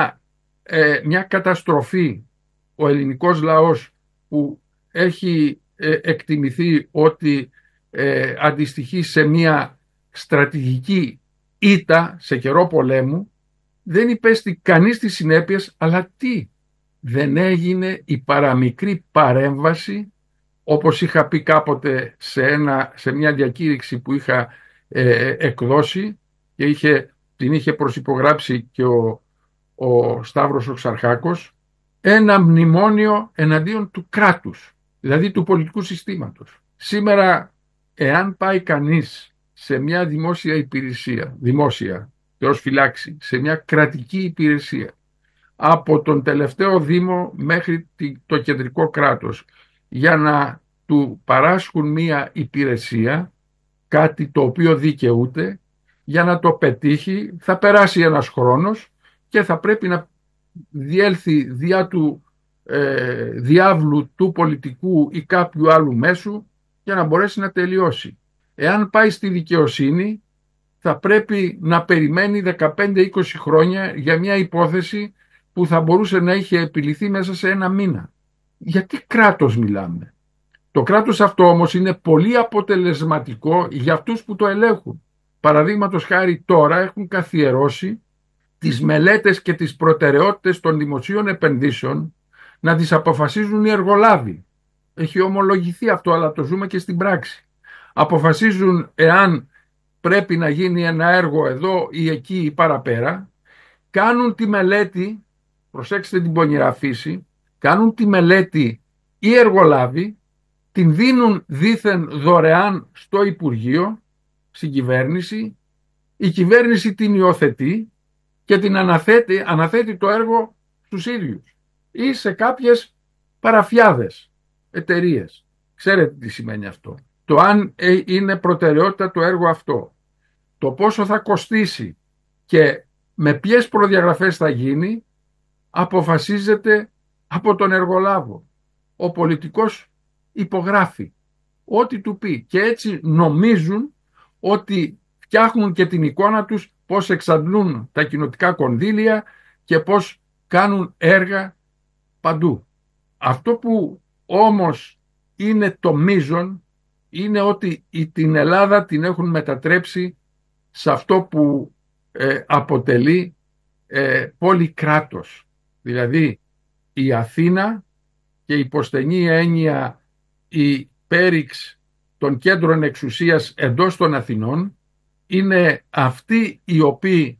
μια καταστροφή ο ελληνικός λαός που έχει εκτιμηθεί ότι αντιστοιχεί σε μια στρατηγική ήττα σε καιρό πολέμου. Δεν υπέστη κανείς τις συνέπειες, αλλά τι? Δεν έγινε η παραμικρή παρέμβαση, όπως είχα πει κάποτε σε μια διακήρυξη που είχα εκδώσει και την είχε προσυπογράψει και ο Σταύρος ο Ξαρχάκος, ένα μνημόνιο εναντίον του κράτους, δηλαδή του πολιτικού συστήματος. Σήμερα, εάν πάει κανείς σε μια δημόσια υπηρεσία, Θεός φυλάξει, σε μια κρατική υπηρεσία, από τον τελευταίο δήμο μέχρι το κεντρικό κράτος, για να του παράσχουν μια υπηρεσία, κάτι το οποίο δικαιούται, για να το πετύχει θα περάσει ένας χρόνος και θα πρέπει να διέλθει διά του διάβλου του πολιτικού ή κάποιου άλλου μέσου για να μπορέσει να τελειώσει. Εάν πάει στη δικαιοσύνη θα πρέπει να περιμένει 15-20 χρόνια για μια υπόθεση που θα μπορούσε να είχε επιληθεί μέσα σε ένα μήνα. Γιατί κράτος μιλάμε? Το κράτος αυτό όμως είναι πολύ αποτελεσματικό για αυτούς που το ελέγχουν. Παραδείγματος χάρη τώρα έχουν καθιερώσει τις μελέτες και τις προτεραιότητες των δημοσίων επενδύσεων να τις αποφασίζουν οι εργολάβοι. Έχει ομολογηθεί αυτό, αλλά το ζούμε και στην πράξη. Αποφασίζουν εάν πρέπει να γίνει ένα έργο εδώ ή εκεί ή παραπέρα, κάνουν τη μελέτη, προσέξτε την πονηρά φύση, κάνουν τη μελέτη οι εργολάβοι, την δίνουν δήθεν δωρεάν στο Υπουργείο, στην κυβέρνηση, η κυβέρνηση την υιοθετεί και την αναθέτει το έργο στους ίδιους ή σε κάποιες παραφιάδες εταιρείες. Ξέρετε τι σημαίνει αυτό. Το αν είναι προτεραιότητα το έργο αυτό, το πόσο θα κοστίσει και με ποιες προδιαγραφές θα γίνει, αποφασίζεται από τον εργολάβο. Ο πολιτικός υπογράφει ό,τι του πει και έτσι νομίζουν ότι φτιάχνουν και την εικόνα τους πώς εξαντλούν τα κοινοτικά κονδύλια και πώς κάνουν έργα παντού. Αυτό που όμως είναι το μείζον είναι ότι την Ελλάδα την έχουν μετατρέψει σε αυτό που αποτελεί πόλη κράτος. Δηλαδή η Αθήνα και η υποστενή έννοια η πέριξ των κέντρων εξουσίας εντός των Αθηνών είναι αυτοί οι οποίοι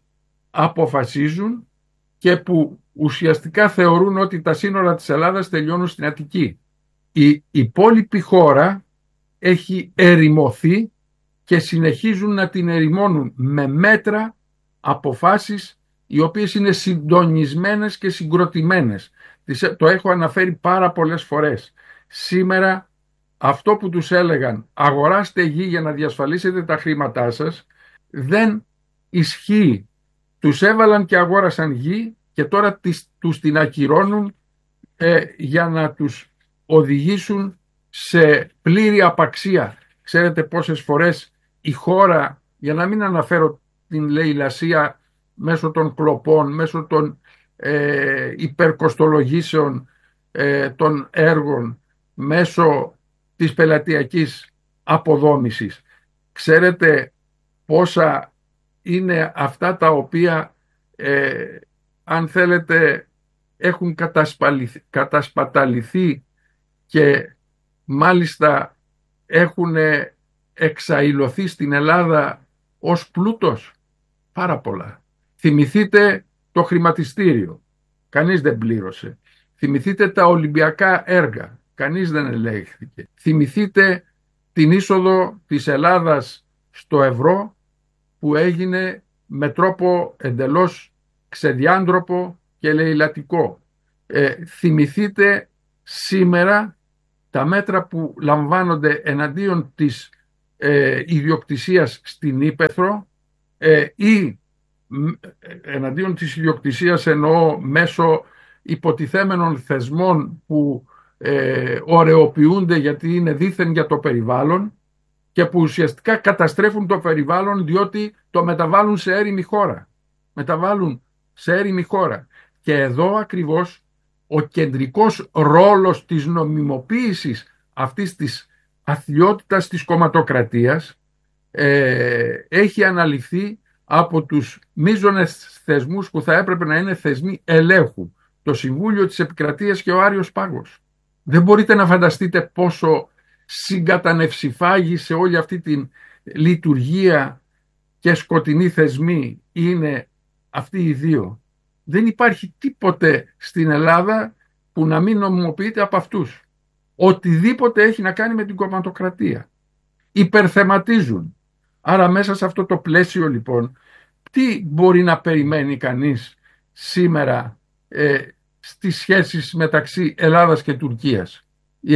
αποφασίζουν και που ουσιαστικά θεωρούν ότι τα σύνορα της Ελλάδας τελειώνουν στην Αττική. Η υπόλοιπη χώρα έχει ερημωθεί και συνεχίζουν να την ερημώνουν με μέτρα, αποφάσεις οι οποίες είναι συντονισμένες και συγκροτημένες. Το έχω αναφέρει πάρα πολλές φορές. Σήμερα αυτό που τους έλεγαν αγοράστε γη για να διασφαλίσετε τα χρήματά σας δεν ισχύει. Τους έβαλαν και αγόρασαν γη και τώρα τους την ακυρώνουν για να τους οδηγήσουν σε πλήρη απαξία. Ξέρετε πόσες φορές η χώρα, για να μην αναφέρω την λαιλασία μέσω των κλοπών, μέσω των υπερκοστολογήσεων των έργων, μέσω της πελατειακής αποδόμησης. Ξέρετε πόσα είναι αυτά τα οποία αν θέλετε έχουν κατασπαταληθεί και μάλιστα έχουν εξαϊλωθεί στην Ελλάδα ως πλούτος? Πάρα πολλά. Θυμηθείτε το χρηματιστήριο. Κανείς δεν πλήρωσε. Θυμηθείτε τα Ολυμπιακά έργα. Κανείς δεν ελέγχθηκε. Θυμηθείτε την είσοδο της Ελλάδας στο ευρώ που έγινε με τρόπο εντελώς ξεδιάντροπο και λαιλατικό. Θυμηθείτε σήμερα τα μέτρα που λαμβάνονται εναντίον της ιδιοκτησίας στην Ύπαιθρο ή εναντίον της ιδιοκτησίας εννοώ μέσω υποτιθέμενων θεσμών που ωρεοποιούνται γιατί είναι δήθεν για το περιβάλλον και που ουσιαστικά καταστρέφουν το περιβάλλον διότι το μεταβάλλουν σε έρημη χώρα. Και εδώ ακριβώς ο κεντρικός ρόλος της νομιμοποίησης αυτής της αθλιότητας της κομματοκρατίας έχει αναλυφθεί από τους μείζονες θεσμούς που θα έπρεπε να είναι θεσμοί ελέγχου. Το Συμβούλιο της Επικρατείας και ο Άριος Πάγος. Δεν μπορείτε να φανταστείτε πόσο συγκατανευσιφάγη σε όλη αυτή την λειτουργία και σκοτεινή θεσμή είναι αυτοί οι δύο. Δεν υπάρχει τίποτε στην Ελλάδα που να μην νομιμοποιείται από αυτούς. Οτιδήποτε έχει να κάνει με την κομματοκρατία. Υπερθεματίζουν. Άρα μέσα σε αυτό το πλαίσιο λοιπόν, τι μπορεί να περιμένει κανείς σήμερα στις σχέσεις μεταξύ Ελλάδας και Τουρκίας?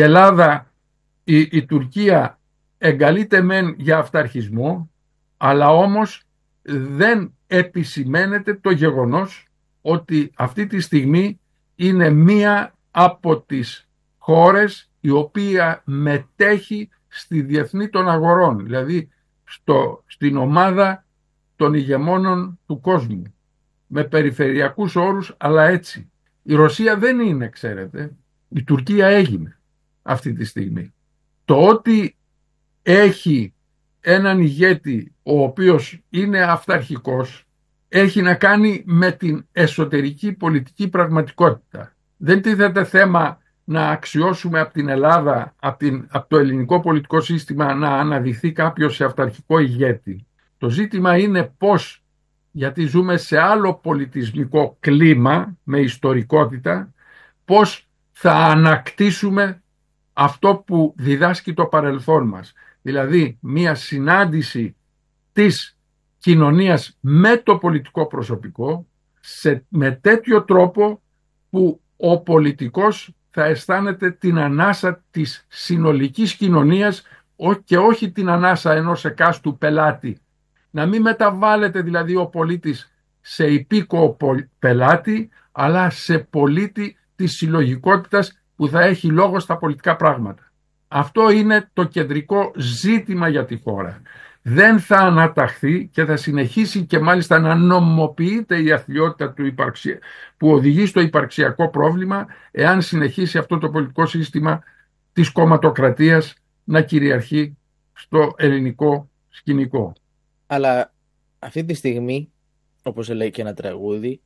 Η Τουρκία εγκαλείται μεν για αυταρχισμό, αλλά όμως δεν επισημαίνεται το γεγονός ότι αυτή τη στιγμή είναι μία από τις χώρες η οποία μετέχει στη διεθνή των αγορών, δηλαδή στην ομάδα των ηγεμόνων του κόσμου, με περιφερειακούς όρους, αλλά έτσι. Η Ρωσία δεν είναι, ξέρετε, η Τουρκία έγινε αυτή τη στιγμή. Το ότι έχει έναν ηγέτη ο οποίος είναι αυταρχικός έχει να κάνει με την εσωτερική πολιτική πραγματικότητα. Δεν τίθεται θέμα να αξιώσουμε από την Ελλάδα, από το ελληνικό πολιτικό σύστημα να αναδειχθεί κάποιος σε αυταρχικό ηγέτη. Το ζήτημα είναι πώς, γιατί ζούμε σε άλλο πολιτισμικό κλίμα με ιστορικότητα, πώς θα ανακτήσουμε αυτό που διδάσκει το παρελθόν μας. Δηλαδή μια συνάντηση της κοινωνίας με το πολιτικό προσωπικό με τέτοιο τρόπο που ο πολιτικός θα αισθάνεται την ανάσα της συνολικής κοινωνίας και όχι την ανάσα ενός εκάστου πελάτη. Να μην μεταβάλλεται δηλαδή ο πολίτης σε υπήκοο πελάτη, αλλά σε πολίτη της συλλογικότητας που θα έχει λόγο στα πολιτικά πράγματα. Αυτό είναι το κεντρικό ζήτημα για τη χώρα. Δεν θα αναταχθεί και θα συνεχίσει και μάλιστα να νομιμοποιείται η αθλιότητα που οδηγεί στο υπαρξιακό πρόβλημα, εάν συνεχίσει αυτό το πολιτικό σύστημα της κομματοκρατίας να κυριαρχεί στο ελληνικό σκηνικό. Αλλά αυτή τη στιγμή, όπως λέει και ένα τραγούδι,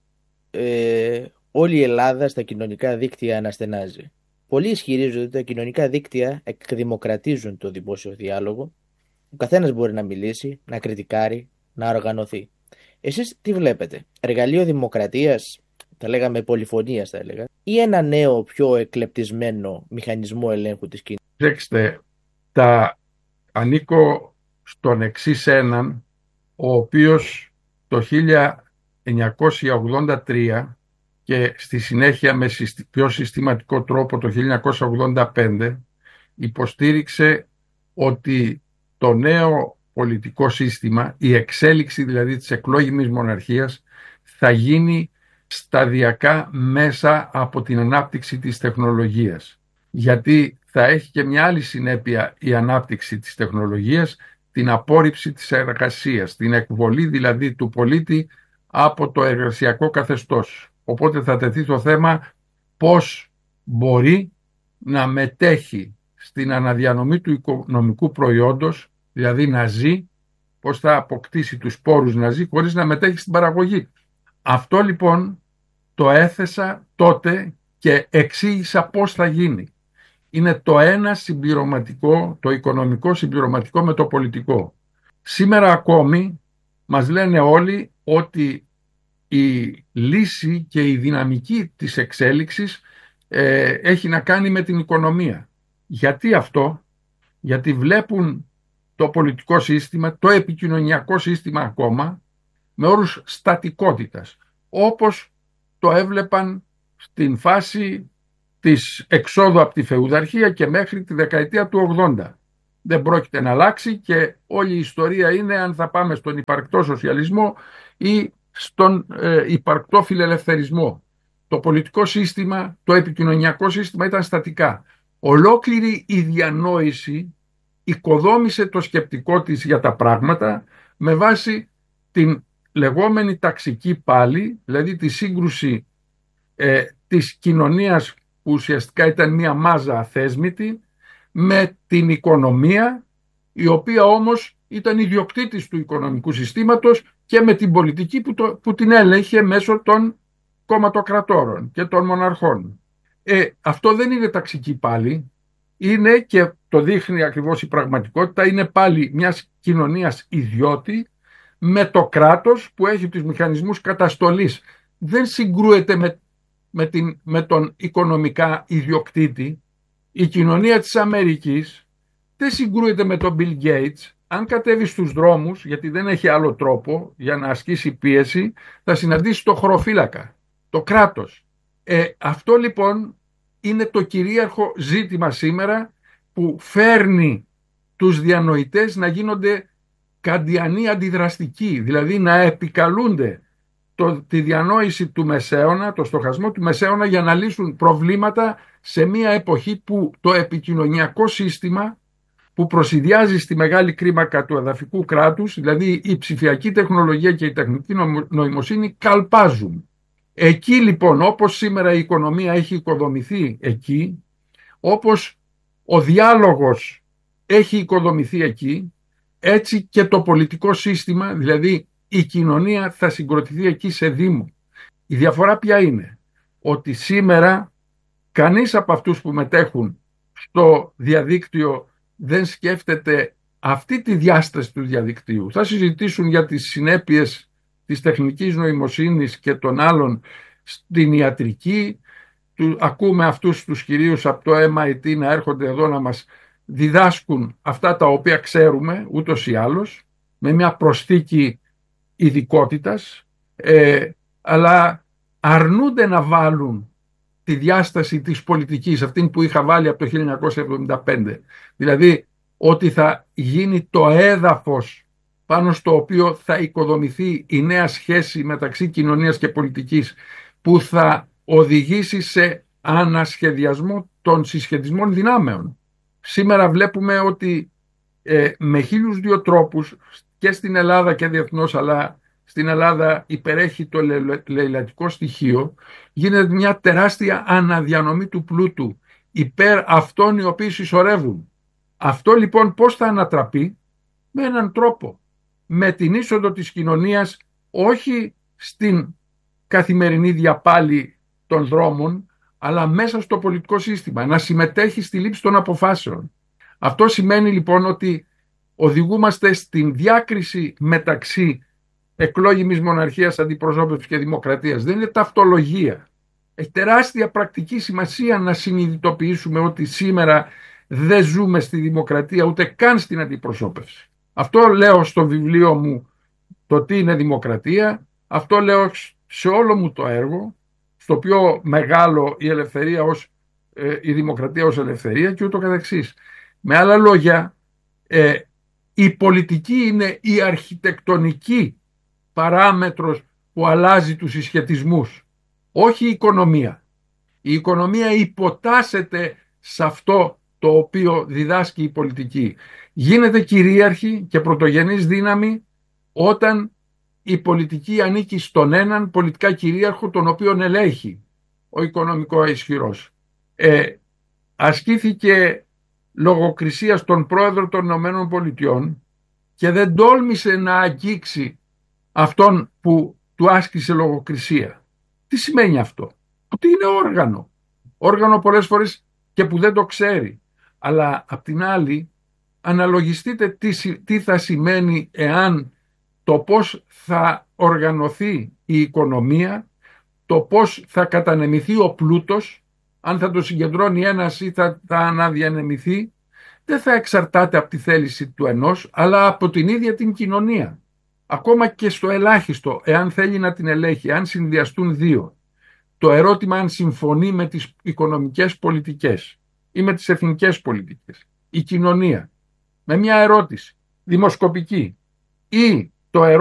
όλη η Ελλάδα στα κοινωνικά δίκτυα αναστενάζει. Πολλοί ισχυρίζονται ότι τα κοινωνικά δίκτυα εκδημοκρατίζουν το δημόσιο διάλογο. Ο καθένας μπορεί να μιλήσει, να κριτικάρει, να οργανωθεί. Εσείς τι βλέπετε? Εργαλείο δημοκρατίας, τα λέγαμε πολυφωνίας θα έλεγα, ή ένα νέο πιο εκλεπτισμένο μηχανισμό ελέγχου της κοινωνίας? Κοιτάξτε, ανήκω στον εξής έναν, ο οποίος το 1983 και στη συνέχεια με πιο συστηματικό τρόπο το 1985 υποστήριξε ότι το νέο πολιτικό σύστημα, η εξέλιξη δηλαδή της εκλόγιμης μοναρχίας, θα γίνει σταδιακά μέσα από την ανάπτυξη της τεχνολογίας. Γιατί θα έχει και μια άλλη συνέπεια η ανάπτυξη της τεχνολογίας, την απόρριψη της εργασίας, την εκβολή δηλαδή του πολίτη από το εργασιακό καθεστώς. Οπότε θα τεθεί το θέμα πώς μπορεί να μετέχει στην αναδιανομή του οικονομικού προϊόντος, δηλαδή να ζει, πώς θα αποκτήσει τους πόρους να ζει χωρίς να μετέχει στην παραγωγή. Αυτό λοιπόν το έθεσα τότε και εξήγησα πώς θα γίνει. Είναι το ένα συμπληρωματικό, το οικονομικό συμπληρωματικό με το πολιτικό. Σήμερα ακόμη μας λένε όλοι ότι η λύση και η δυναμική της εξέλιξης έχει να κάνει με την οικονομία. Γιατί αυτό? Γιατί βλέπουν το πολιτικό σύστημα, το επικοινωνιακό σύστημα ακόμα, με όρους στατικότητας, όπως το έβλεπαν στην φάση της εξόδου από τη φεουδαρχία και μέχρι τη δεκαετία του 80. Δεν πρόκειται να αλλάξει και όλη η ιστορία είναι αν θα πάμε στον υπαρκτό σοσιαλισμό ή στον υπαρκτό φιλελευθερισμό. το πολιτικό σύστημα, το επικοινωνιακό σύστημα ήταν στατικά. Ολόκληρη η διανόηση οικοδόμησε το σκεπτικό της για τα πράγματα με βάση την λεγόμενη ταξική πάλη, δηλαδή τη σύγκρουση της κοινωνίας που ουσιαστικά ήταν μια μάζα αθέσμητη, με την οικονομία, η οποία όμως ήταν ιδιοκτήτης του οικονομικού συστήματος, και με την πολιτική που την έλεγχε μέσω των κομματοκρατόρων και των μοναρχών. Αυτό δεν είναι ταξική πάλι, είναι, και το δείχνει ακριβώς η πραγματικότητα, είναι πάλι μιας κοινωνίας ιδιώτη με το κράτος που έχει τους μηχανισμούς καταστολής. Δεν συγκρούεται με τον οικονομικά ιδιοκτήτη. Η κοινωνία της Αμερικής δεν συγκρούεται με τον Bill Gates. Αν κατέβει στους δρόμους, γιατί δεν έχει άλλο τρόπο για να ασκήσει πίεση, θα συναντήσει το χωροφύλακα, το κράτος. Αυτό λοιπόν είναι το κυρίαρχο ζήτημα σήμερα, που φέρνει τους διανοητές να γίνονται καντιανοί αντιδραστικοί, δηλαδή να επικαλούνται τη διανόηση του μεσαίωνα, το στοχασμό του μεσαίωνα, για να λύσουν προβλήματα σε μια εποχή που το επικοινωνιακό σύστημα που προσυδειάζει στη μεγάλη κλίμακα του εδαφικού κράτους, δηλαδή η ψηφιακή τεχνολογία και η τεχνητή νοημοσύνη, καλπάζουν. Εκεί λοιπόν, όπως σήμερα η οικονομία έχει οικοδομηθεί εκεί, όπως ο διάλογος έχει οικοδομηθεί εκεί, έτσι και το πολιτικό σύστημα, δηλαδή η κοινωνία, θα συγκροτηθεί εκεί σε δήμο. Η διαφορά ποια είναι? Ότι σήμερα κανείς από αυτούς που μετέχουν στο διαδίκτυο δεν σκέφτεται αυτή τη διάσταση του διαδικτύου. Θα συζητήσουν για τις συνέπειες της τεχνικής νοημοσύνης και των άλλων στην ιατρική. Ακούμε αυτούς τους κυρίους από το MIT να έρχονται εδώ να μας διδάσκουν αυτά τα οποία ξέρουμε ούτως ή άλλως, με μια προσθήκη ειδικότητας, αλλά αρνούνται να βάλουν τη διάσταση της πολιτικής, αυτήν που είχα βάλει από το 1975. Δηλαδή ότι θα γίνει το έδαφος πάνω στο οποίο θα οικοδομηθεί η νέα σχέση μεταξύ κοινωνίας και πολιτικής, που θα οδηγήσει σε ανασχεδιασμό των συσχετισμών δυνάμεων. Σήμερα βλέπουμε ότι με 1002 τρόπους, και στην Ελλάδα και διεθνώς, αλλά στην Ελλάδα υπερέχει το λεηλατικό στοιχείο, γίνεται μια τεράστια αναδιανομή του πλούτου υπέρ αυτών οι οποίοι συσσωρεύουν. Αυτό λοιπόν πώς θα ανατραπεί? Με έναν τρόπο, με την είσοδο της κοινωνίας όχι στην καθημερινή διαπάλη των δρόμων, αλλά μέσα στο πολιτικό σύστημα, να συμμετέχει στη λήψη των αποφάσεων. Αυτό σημαίνει λοιπόν ότι οδηγούμαστε στην διάκριση μεταξύ εκλόγιμης μοναρχίας, αντιπροσώπευσης και δημοκρατίας. Δεν είναι ταυτολογία. Έχει τεράστια πρακτική σημασία να συνειδητοποιήσουμε ότι σήμερα δεν ζούμε στη δημοκρατία, ούτε καν στην αντιπροσώπευση. Αυτό λέω στο βιβλίο μου, το τι είναι δημοκρατία. Αυτό λέω σε όλο μου το έργο, στο πιο μεγάλο, η δημοκρατία ως ελευθερία και ούτω καθεξής. Με άλλα λόγια, η πολιτική είναι η αρχιτεκτονική παράμετρος που αλλάζει τους συσχετισμούς, όχι η οικονομία. Η οικονομία υποτάσσεται σε αυτό το οποίο διδάσκει η πολιτική. Γίνεται κυρίαρχη και πρωτογενής δύναμη όταν η πολιτική ανήκει στον έναν πολιτικά κυρίαρχο, τον οποίον ελέγχει ο οικονομικό ισχυρός. Ασκήθηκε λογοκρισία στον πρόεδρο των Ηνωμένων Πολιτειών και δεν τόλμησε να αγγίξει αυτόν που του άσκησε λογοκρισία. Τι σημαίνει αυτό? Ότι είναι όργανο. Όργανο πολλές φορές και που δεν το ξέρει. Αλλά απ' την άλλη αναλογιστείτε τι θα σημαίνει εάν το πώς θα οργανωθεί η οικονομία, το πώς θα κατανεμηθεί ο πλούτος, αν θα το συγκεντρώνει ένας ή θα αναδιανεμηθεί, δεν θα εξαρτάται από τη θέληση του ενός, αλλά από την ίδια την κοινωνία. Ακόμα και στο ελάχιστο, εάν θέλει να την ελέγχει, αν συνδυαστούν δύο. Το ερώτημα αν συμφωνεί με τις οικονομικές πολιτικές ή με τις εθνικές πολιτικές, η κοινωνία, με μια ερώτηση δημοσκοπική, ή το ερώτημα